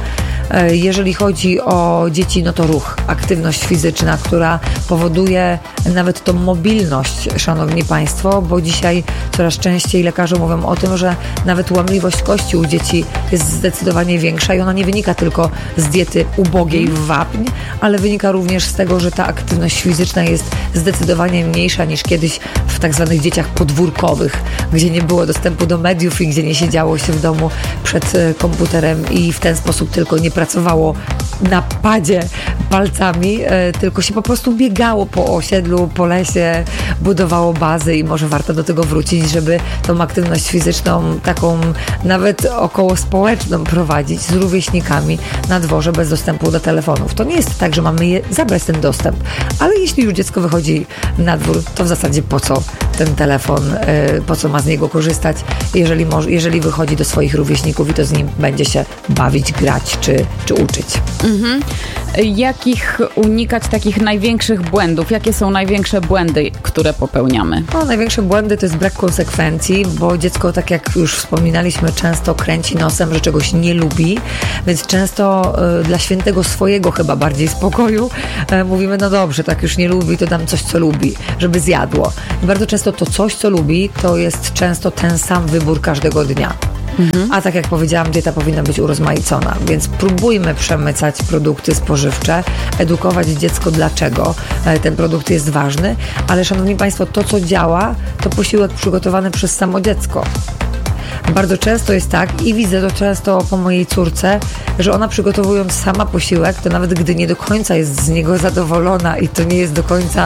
Jeżeli chodzi o dzieci, no to ruch, aktywność fizyczna, która powoduje nawet tą mobilność, szanowni państwo, bo dzisiaj coraz częściej lekarze mówią o tym, że nawet łamliwość kości u dzieci jest zdecydowanie większa i ona nie wynika tylko z diety ubogiej w wapń, ale wynika również z tego, że ta aktywność fizyczna jest zdecydowanie mniejsza niż kiedyś w tak zwanych dzieciach podwórkowych, gdzie nie było dostępu do mediów i gdzie nie siedziało się w domu przed komputerem i w ten sposób tylko nie pracowało na padzie palcami, tylko się po prostu biegało po osiedlu, po lesie, budowało bazy i może warto do tego wrócić, żeby tą aktywność fizyczną, taką nawet około społeczną prowadzić z rówieśnikami na dworze bez dostępu do telefonów. To nie jest tak, że mamy je zabrać ten dostęp, ale jeśli już dziecko wychodzi na dwór, to w zasadzie po co ten telefon, po co ma z niego korzystać, jeżeli, może, jeżeli wychodzi do swoich rówieśników i to z nim będzie się bawić, grać czy, czy uczyć.
Mhm. Jakich unikać takich największych błędów? Jakie są największe błędy, które popełniamy?
No, największe błędy to jest brak konsekwencji, bo dziecko, tak jak już wspominaliśmy, często kręci nosem, że czegoś nie lubi, więc często y, dla świętego swojego chyba bardziej spokoju y, mówimy, no dobrze, tak już nie lubi, to dam coś, co lubi, żeby zjadło. I bardzo często to coś, co lubi, to jest często ten sam wybór każdego dnia. Mhm. A tak jak powiedziałam, dieta powinna być urozmaicona, więc próbujmy przemycać produkty spożywcze, edukować dziecko, dlaczego ten produkt jest ważny, ale szanowni państwo, to co działa, to posiłek przygotowany przez samo dziecko. Bardzo często jest tak i widzę to często po mojej córce, że ona przygotowując sama posiłek, to nawet gdy nie do końca jest z niego zadowolona i to nie jest do końca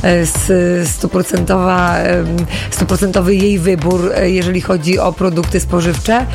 stuprocentowa, stuprocentowy jej wybór, jeżeli chodzi o produkty spożywcze,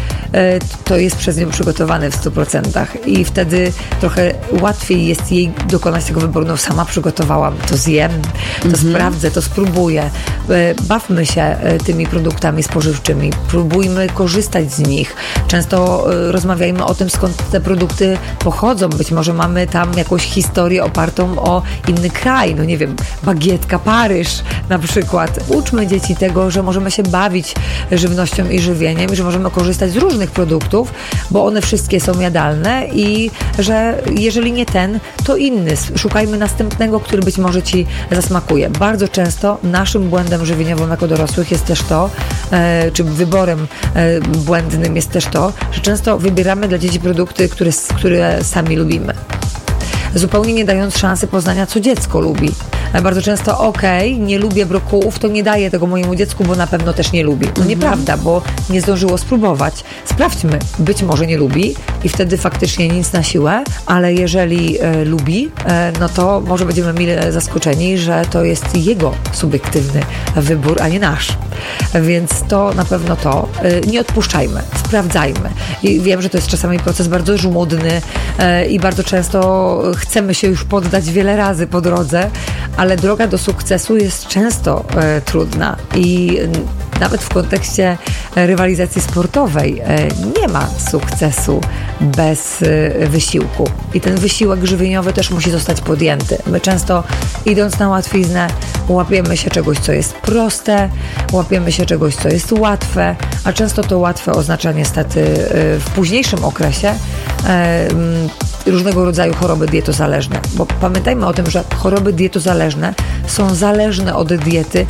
to jest przez nią przygotowany w stu procentach i wtedy trochę łatwiej jest jej dokonać tego wyboru. No sama przygotowałam, to zjem, to mhm. sprawdzę, to spróbuję. Bawmy się tymi produktami spożywczymi, próbujmy korzystać z nich. Często y, rozmawiajmy o tym, skąd te produkty pochodzą. Być może mamy tam jakąś historię opartą o inny kraj. No nie wiem, bagietka, Paryż na przykład. Uczmy dzieci tego, że możemy się bawić żywnością i żywieniem, że możemy korzystać z różnych produktów, bo one wszystkie są jadalne i że jeżeli nie ten, to inny. Szukajmy następnego, który być może ci zasmakuje. Bardzo często naszym błędem żywieniowym jako dorosłych jest też to, e, czy wyborem e, błędnym jest też to, że często wybieramy dla dzieci produkty, które, które sami lubimy. Zupełnie nie dając szansy poznania, co dziecko lubi. Bardzo często, okej, okay, nie lubię brokułów, to nie daję tego mojemu dziecku, bo na pewno też nie lubi. No nieprawda, bo nie zdążyło spróbować. Sprawdźmy, być może nie lubi i wtedy faktycznie nic na siłę, ale jeżeli e, lubi, e, no to może będziemy mile zaskoczeni, że to jest jego subiektywny wybór, a nie nasz. Więc to na pewno to. E, nie odpuszczajmy, sprawdzajmy. I wiem, że to jest czasami proces bardzo żmudny e, i bardzo często chcemy się już poddać wiele razy po drodze, ale droga do sukcesu jest często e, trudna i nawet w kontekście rywalizacji sportowej e, nie ma sukcesu bez e, wysiłku. I ten wysiłek żywieniowy też musi zostać podjęty. My często idąc na łatwiznę łapiemy się czegoś, co jest proste, łapiemy się czegoś, co jest łatwe, a często to łatwe oznacza niestety e, w późniejszym okresie e, różnego rodzaju choroby dietozależne. Bo pamiętajmy o tym, że choroby dietozależne są zależne od diety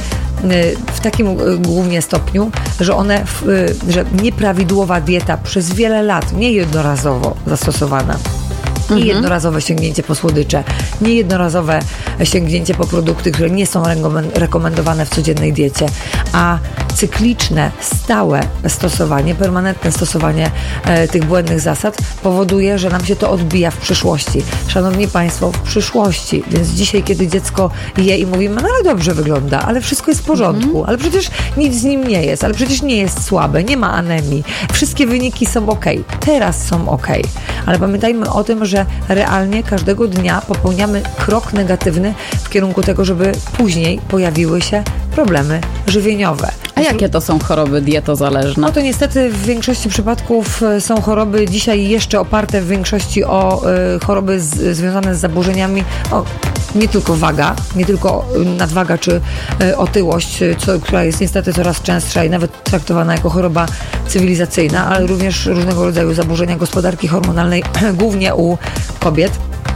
w takim głównie stopniu, że one, że nieprawidłowa dieta przez wiele lat, nie jednorazowo zastosowana, nie jednorazowe sięgnięcie po słodycze, nie jednorazowe sięgnięcie po produkty, które nie są rekomendowane w codziennej diecie, a cykliczne, stałe stosowanie, permanentne stosowanie e, tych błędnych zasad powoduje, że nam się to odbija w przyszłości. Szanowni Państwo, w przyszłości. Więc dzisiaj, kiedy dziecko je i mówimy, no ale dobrze wygląda, ale wszystko jest w porządku, mm. ale przecież nic z nim nie jest, ale przecież nie jest słabe, nie ma anemii, wszystkie wyniki są okej, teraz są okej. Ale pamiętajmy o tym, że realnie każdego dnia popełniamy krok negatywny w kierunku tego, żeby później pojawiły się problemy żywieniowe.
A jakie to są choroby dietozależne?
No to niestety w większości przypadków są choroby dzisiaj jeszcze oparte w większości o y, choroby z, związane z zaburzeniami, o, nie tylko waga, nie tylko nadwaga czy otyłość, co, która jest niestety coraz częstsza i nawet traktowana jako choroba cywilizacyjna, ale również różnego rodzaju zaburzenia gospodarki hormonalnej, głównie u kobiet.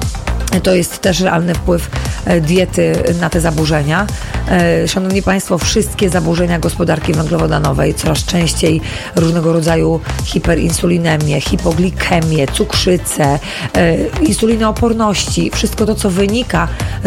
To jest też realny wpływ diety na te zaburzenia. Szanowni Państwo, wszystkie zaburzenia gospodarki węglowodanowej, coraz częściej różnego rodzaju hiperinsulinemię, hipoglikemię, cukrzycę, insulinooporności, wszystko to, co wynika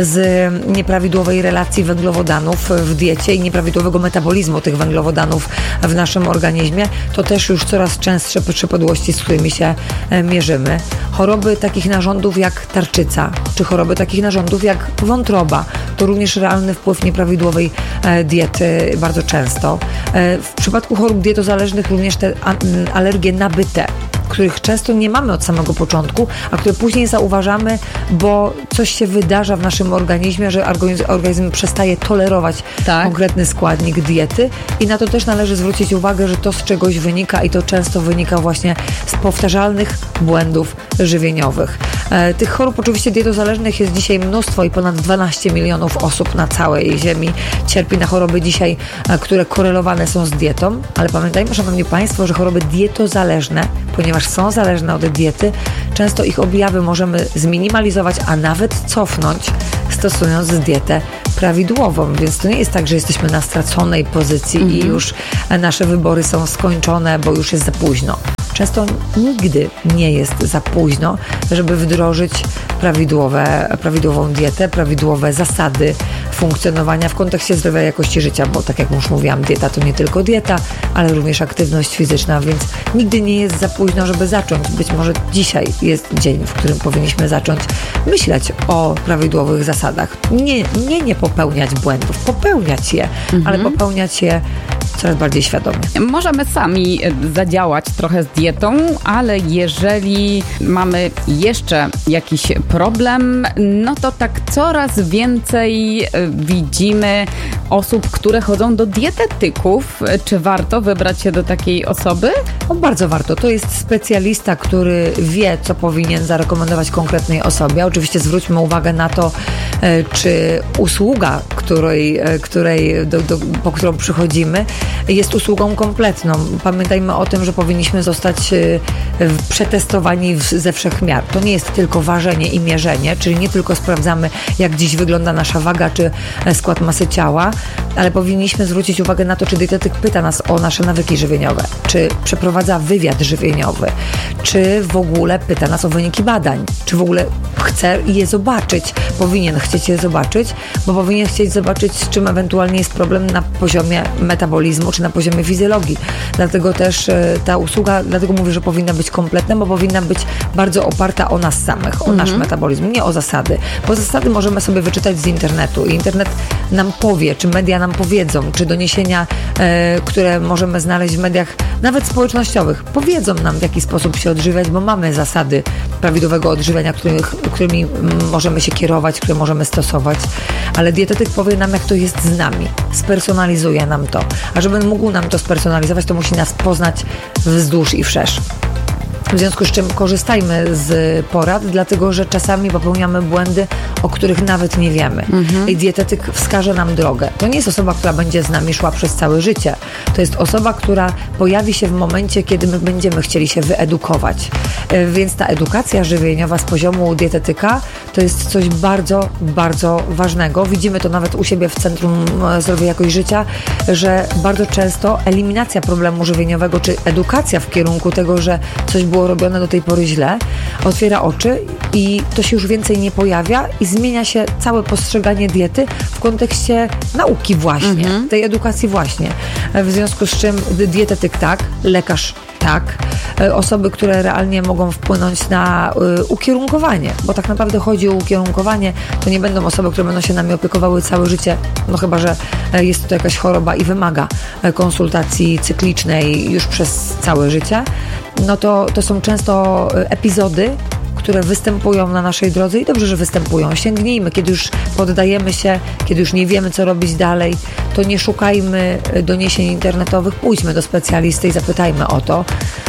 z nieprawidłowej relacji węglowodanów w diecie i nieprawidłowego metabolizmu tych węglowodanów w naszym organizmie, to też już coraz częstsze przypadłości, z którymi się mierzymy. Choroby takich narządów jak tarczyca, czy choroby takich narządów jak wątroba, to również realny wpływ nieprawidłowej diety bardzo często. W przypadku chorób dietozależnych również te alergie nabyte, których często nie mamy od samego początku, a które później zauważamy, bo coś się wydarza w naszym organizmie, że organizm, organizm przestaje tolerować tak. konkretny składnik diety i na to też należy zwrócić uwagę, że to z czegoś wynika i to często wynika właśnie z powtarzalnych błędów żywieniowych. E, tych chorób oczywiście dietozależnych jest dzisiaj mnóstwo i ponad dwanaście milionów osób na całej ziemi cierpi na choroby dzisiaj, e, które korelowane są z dietą, ale pamiętajmy, szanowni Państwo, że choroby dietozależne, ponieważ są zależne od diety, często ich objawy możemy zminimalizować, a nawet cofnąć, stosując dietę prawidłową. Więc to nie jest tak, że jesteśmy na straconej pozycji mm-hmm. i już nasze wybory są skończone, bo już jest za późno. Często nigdy nie jest za późno, żeby wdrożyć prawidłowe, prawidłową dietę, prawidłowe zasady funkcjonowania w kontekście zdrowia i jakości życia, bo tak jak już mówiłam, dieta to nie tylko dieta, ale również aktywność fizyczna, więc nigdy nie jest za późno, żeby zacząć. Być może dzisiaj jest dzień, w którym powinniśmy zacząć myśleć o prawidłowych zasadach. Nie, nie, nie popełniać błędów, popełniać je, mhm. ale popełniać je coraz bardziej świadomie.
Możemy sami zadziałać trochę z dietą, ale jeżeli mamy jeszcze jakiś problem, no to tak coraz więcej widzimy osób, które chodzą do dietetyków. Czy warto wybrać się do takiej osoby?
No, bardzo warto. To jest specjalista, który wie, co powinien zarekomendować konkretnej osobie. Oczywiście zwróćmy uwagę na to, czy usługa, której, której, do, do, po którą przychodzimy, jest usługą kompletną. Pamiętajmy o tym, że powinniśmy zostać przetestowani ze wszech miar. To nie jest tylko ważenie i mierzenie, czyli nie tylko sprawdzamy, jak dziś wygląda nasza waga czy skład masy ciała, ale powinniśmy zwrócić uwagę na to, czy dietetyk pyta nas o nasze nawyki żywieniowe, czy przeprowadza wywiad żywieniowy, czy w ogóle pyta nas o wyniki badań, czy w ogóle chce je zobaczyć, powinien chcieć je zobaczyć, bo powinien chcieć zobaczyć, z czym ewentualnie jest problem na poziomie metabolizmu, czy na poziomie fizjologii. Dlatego też ta usługa, dlatego mówię, że powinna być kompletna, bo powinna być bardzo oparta o nas samych, o mhm. nasz metabolizm, nie o zasady. Bo zasady możemy sobie wyczytać z internetu i internet nam powie, czy media nam powiedzą, czy doniesienia, e, które możemy znaleźć w mediach, nawet społecznościowych, powiedzą nam, w jaki sposób się odżywiać, bo mamy zasady prawidłowego odżywiania, których, którymi możemy się kierować, które możemy stosować, ale dietetyk powie nam, jak to jest z nami, spersonalizuje nam to, a żeby mógł nam to spersonalizować, to musi nas poznać wzdłuż i wszerz. W związku z czym korzystajmy z porad, dlatego że czasami popełniamy błędy, o których nawet nie wiemy. Mhm. I dietetyk wskaże nam drogę. To nie jest osoba, która będzie z nami szła przez całe życie. To jest osoba, która pojawi się w momencie, kiedy my będziemy chcieli się wyedukować. Więc ta edukacja żywieniowa z poziomu dietetyka to jest coś bardzo, bardzo ważnego. Widzimy to nawet u siebie w Centrum Zdrowia i Jakość Życia, że bardzo często eliminacja problemu żywieniowego, czy edukacja w kierunku tego, że coś było było robione do tej pory źle, otwiera oczy i to się już więcej nie pojawia i zmienia się całe postrzeganie diety w kontekście nauki właśnie, mhm. tej edukacji właśnie. W związku z czym dietetyk tak, lekarz tak, osoby, które realnie mogą wpłynąć na y, ukierunkowanie, bo tak naprawdę chodzi o ukierunkowanie, to nie będą osoby, które będą się nami opiekowały całe życie, no chyba, że jest to jakaś choroba i wymaga konsultacji cyklicznej już przez całe życie, no to, to są często epizody, które występują na naszej drodze i dobrze, że występują. Sięgnijmy, kiedy już poddajemy się, kiedy już nie wiemy, co robić dalej, to nie szukajmy doniesień internetowych, pójdźmy do specjalisty i zapytajmy o to,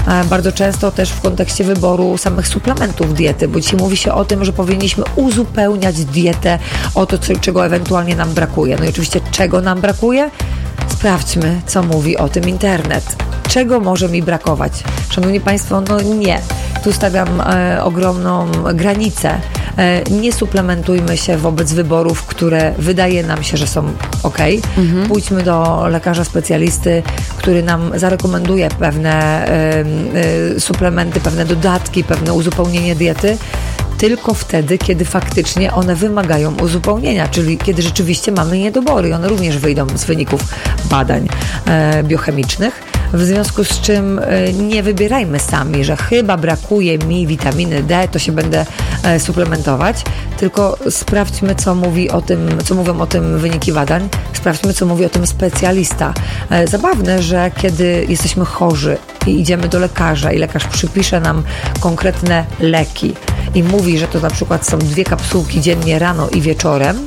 Bardzo często też w kontekście wyboru samych suplementów diety, bo dzisiaj mówi się o tym, że powinniśmy uzupełniać dietę o to, co, czego ewentualnie nam brakuje. No i oczywiście czego nam brakuje? Sprawdźmy, co mówi o tym internet. Czego może mi brakować? Szanowni Państwo, no nie. Tu stawiam e, ogromną granicę. E, nie suplementujmy się wobec wyborów, które wydaje nam się, że są ok. Mhm. Pójdźmy do lekarza specjalisty, który nam zarekomenduje pewne e, e, suplementy, pewne dodatki, pewne uzupełnienie diety, tylko wtedy, kiedy faktycznie one wymagają uzupełnienia, czyli kiedy rzeczywiście mamy niedobory i one również wyjdą z wyników badań e, biochemicznych. W związku z czym e, nie wybierajmy sami, że chyba brakuje mi witaminy D, to się będę e, suplementować, tylko sprawdźmy, co mówi o tym, co mówią o tym wyniki badań, sprawdźmy, co mówi o tym specjalista. E, zabawne, że kiedy jesteśmy chorzy i idziemy do lekarza i lekarz przypisze nam konkretne leki i mówi, że to na przykład są dwie kapsułki dziennie rano i wieczorem,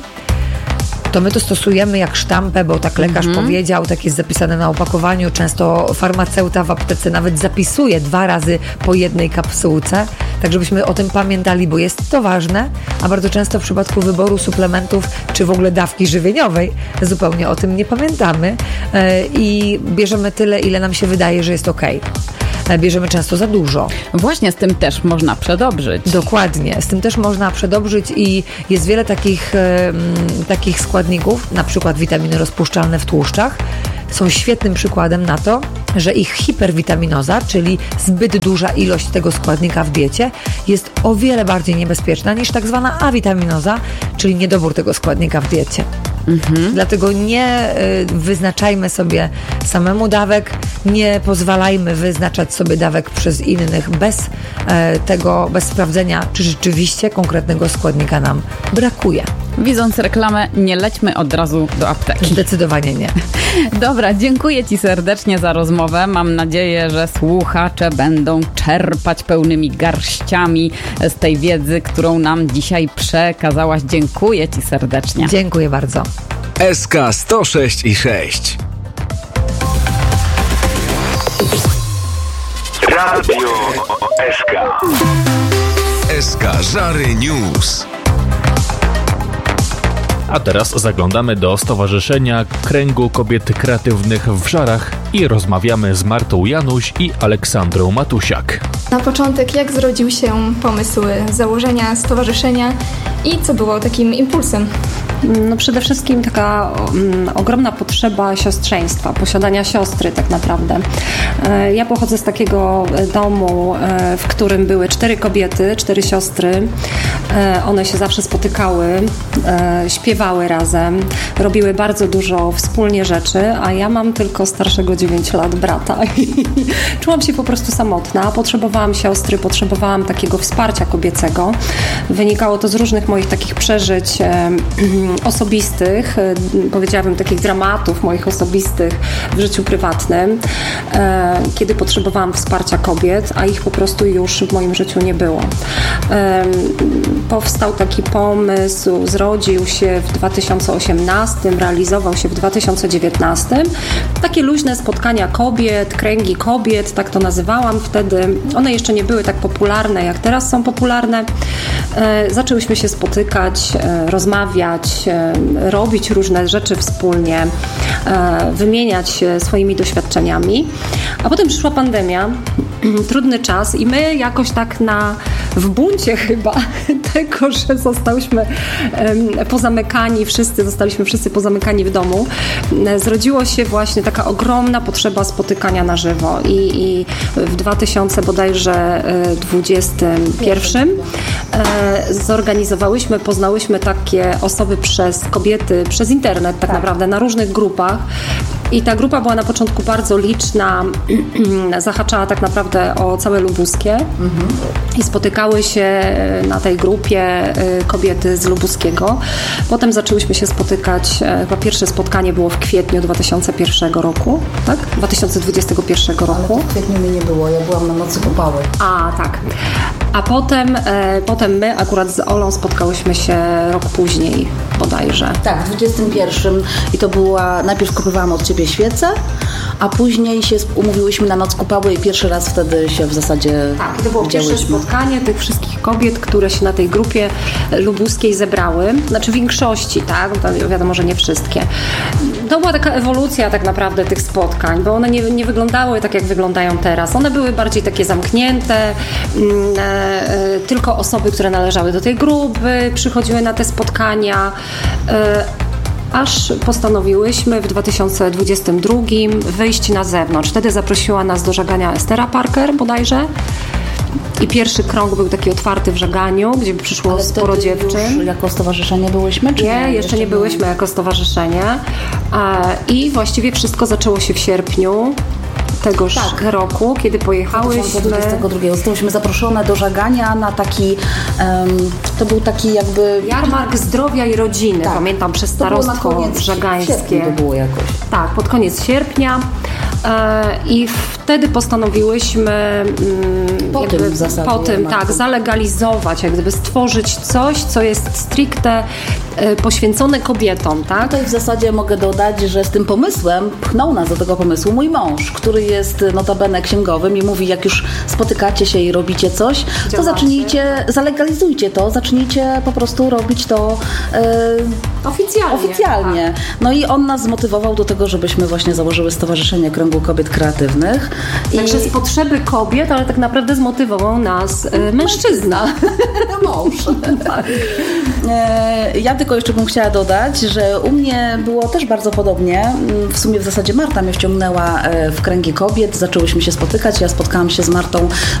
to my to stosujemy jak sztampę, bo tak lekarz mm-hmm. powiedział, tak jest zapisane na opakowaniu. Często farmaceuta w aptece nawet zapisuje dwa razy po jednej kapsułce, tak żebyśmy o tym pamiętali, bo jest to ważne, a bardzo często w przypadku wyboru suplementów, czy w ogóle dawki żywieniowej, zupełnie o tym nie pamiętamy yy, i bierzemy tyle, ile nam się wydaje, że jest okej. Bierzemy często za dużo.
Właśnie z tym też można przedobrzyć.
Dokładnie, z tym też można przedobrzyć i jest wiele takich, e, takich składników, na przykład witaminy rozpuszczalne w tłuszczach, są świetnym przykładem na to, że ich hiperwitaminoza, czyli zbyt duża ilość tego składnika w diecie, jest o wiele bardziej niebezpieczna niż tak zwana awitaminoza, czyli niedobór tego składnika w diecie. Mhm. Dlatego nie y, wyznaczajmy sobie samemu dawek, nie pozwalajmy wyznaczać sobie dawek przez innych bez y, tego, bez sprawdzenia, czy rzeczywiście konkretnego składnika nam brakuje.
Widząc reklamę, nie lećmy od razu do apteki.
Zdecydowanie nie.
Dobra, dziękuję Ci serdecznie za rozmowę. Mam nadzieję, że słuchacze będą czerpać pełnymi garściami z tej wiedzy, którą nam dzisiaj przekazałaś. Dziękuję Ci serdecznie.
Dziękuję bardzo.
S K sto sześć i sześć. Radio S K. S K Żary News.
A teraz zaglądamy do Stowarzyszenia Kręgu Kobiet Kreatywnych w Żarach i rozmawiamy z Martą Januś i Aleksandrą Matusiak.
Na początek, jak zrodził się pomysł założenia stowarzyszenia i co było takim impulsem?
No przede wszystkim taka um, ogromna potrzeba siostrzeństwa, posiadania siostry tak naprawdę. E, ja pochodzę z takiego domu, e, w którym były cztery kobiety, cztery siostry. E, one się zawsze spotykały, e, śpiewały razem, robiły bardzo dużo wspólnie rzeczy, a ja mam tylko starszego dziewięć lat brata. Czułam się po prostu samotna, potrzebowałam siostry, potrzebowałam takiego wsparcia kobiecego. Wynikało to z różnych moich takich przeżyć e, osobistych, powiedziałabym takich dramatów moich osobistych w życiu prywatnym, kiedy potrzebowałam wsparcia kobiet, a ich po prostu już w moim życiu nie było. Powstał taki pomysł, zrodził się w dwa tysiące osiemnastym, realizował się w dwa tysiące dziewiętnastym. Takie luźne spotkania kobiet, kręgi kobiet, tak to nazywałam wtedy. One jeszcze nie były tak popularne, jak teraz są popularne. Zaczęłyśmy się spotykać, rozmawiać, robić różne rzeczy wspólnie, wymieniać się swoimi doświadczeniami. A potem przyszła pandemia, trudny czas i my jakoś tak na w buncie chyba tego, że zostałyśmy pozamykani, wszyscy, zostaliśmy wszyscy pozamykani w domu, zrodziło się właśnie taka ogromna potrzeba spotykania na żywo i, i w dwa tysiące bodajże dwudziestym pierwszym zorganizowałyśmy, poznałyśmy takie osoby przez kobiety, przez internet tak, tak naprawdę, na różnych grupach. I ta grupa była na początku bardzo liczna, zahaczała tak naprawdę o całe Lubuskie mhm. i spotykały się na tej grupie kobiety z Lubuskiego. Potem zaczęłyśmy się spotykać, chyba pierwsze spotkanie było w kwietniu dwa tysiące pierwszego roku, tak? dwa tysiące dwudziestego pierwszego roku.
Ale w kwietniu mnie nie było, ja byłam na Nocy Kupały.
A, tak. A potem, e, potem my akurat z Olą spotkałyśmy się rok później bodajże.
Tak, w dwudziestym pierwszym i to była, najpierw kupowałam od Ciebie świecę, a później się umówiłyśmy na noc kupały i pierwszy raz wtedy się w zasadzie
Tak, i to było pierwsze spotkanie tych wszystkich kobiet, które się na tej grupie lubuskiej zebrały. Znaczy w większości, tak? To wiadomo, że nie wszystkie. To była taka ewolucja tak naprawdę tych spotkań, bo one nie, nie wyglądały tak, jak wyglądają teraz. One były bardziej takie zamknięte, e, e, tylko osoby, które należały do tej grupy przychodziły na te spotkania. E, Aż postanowiłyśmy w dwa tysiące dwudziestym drugim wyjść na zewnątrz. Wtedy zaprosiła nas do żegania Estera Parker bodajże. I pierwszy krąg był taki otwarty w żeganiu, gdzie przyszło
Ale
sporo dziewczyn.
Już jako stowarzyszenie byłyśmy? Czy
nie,
nie,
jeszcze nie byłyśmy jako stowarzyszenie. I właściwie wszystko zaczęło się w sierpniu tegoż tak. roku, kiedy pojechałyśmy.
dwa tysiące dwudziestego drugiego Zostałyśmy zaproszone do żegania na taki, um, to był taki jakby...
Jarmark Zdrowia i Rodziny, tak. Pamiętam, przez starostwo żegańskie.
To było jakoś.
Tak, pod koniec sierpnia. I wtedy postanowiłyśmy
po
jakby,
tym, w zasadzie,
po tym tak, zalegalizować, jak gdyby stworzyć coś, co jest stricte poświęcone kobietom. Tak?
Tutaj w zasadzie mogę dodać, że z tym pomysłem pchnął nas do tego pomysłu mój mąż, który jest notabene księgowym i mówi, jak już spotykacie się i robicie coś, Działacie. to zacznijcie, zalegalizujcie to, zacznijcie po prostu robić to
e, oficjalnie.
oficjalnie. No i on nas zmotywował do tego, żebyśmy właśnie założyły Stowarzyszenie Kręgu Kobiet Kreatywnych.
Także I... z potrzeby kobiet, ale tak naprawdę zmotywował nas e, mężczyzna.
Mąż. Tak. E, ja tylko jeszcze bym chciała dodać, że u mnie było też bardzo podobnie. W sumie w zasadzie Marta mnie wciągnęła w kręgi kobiet, zaczęłyśmy się spotykać. Ja spotkałam się z Martą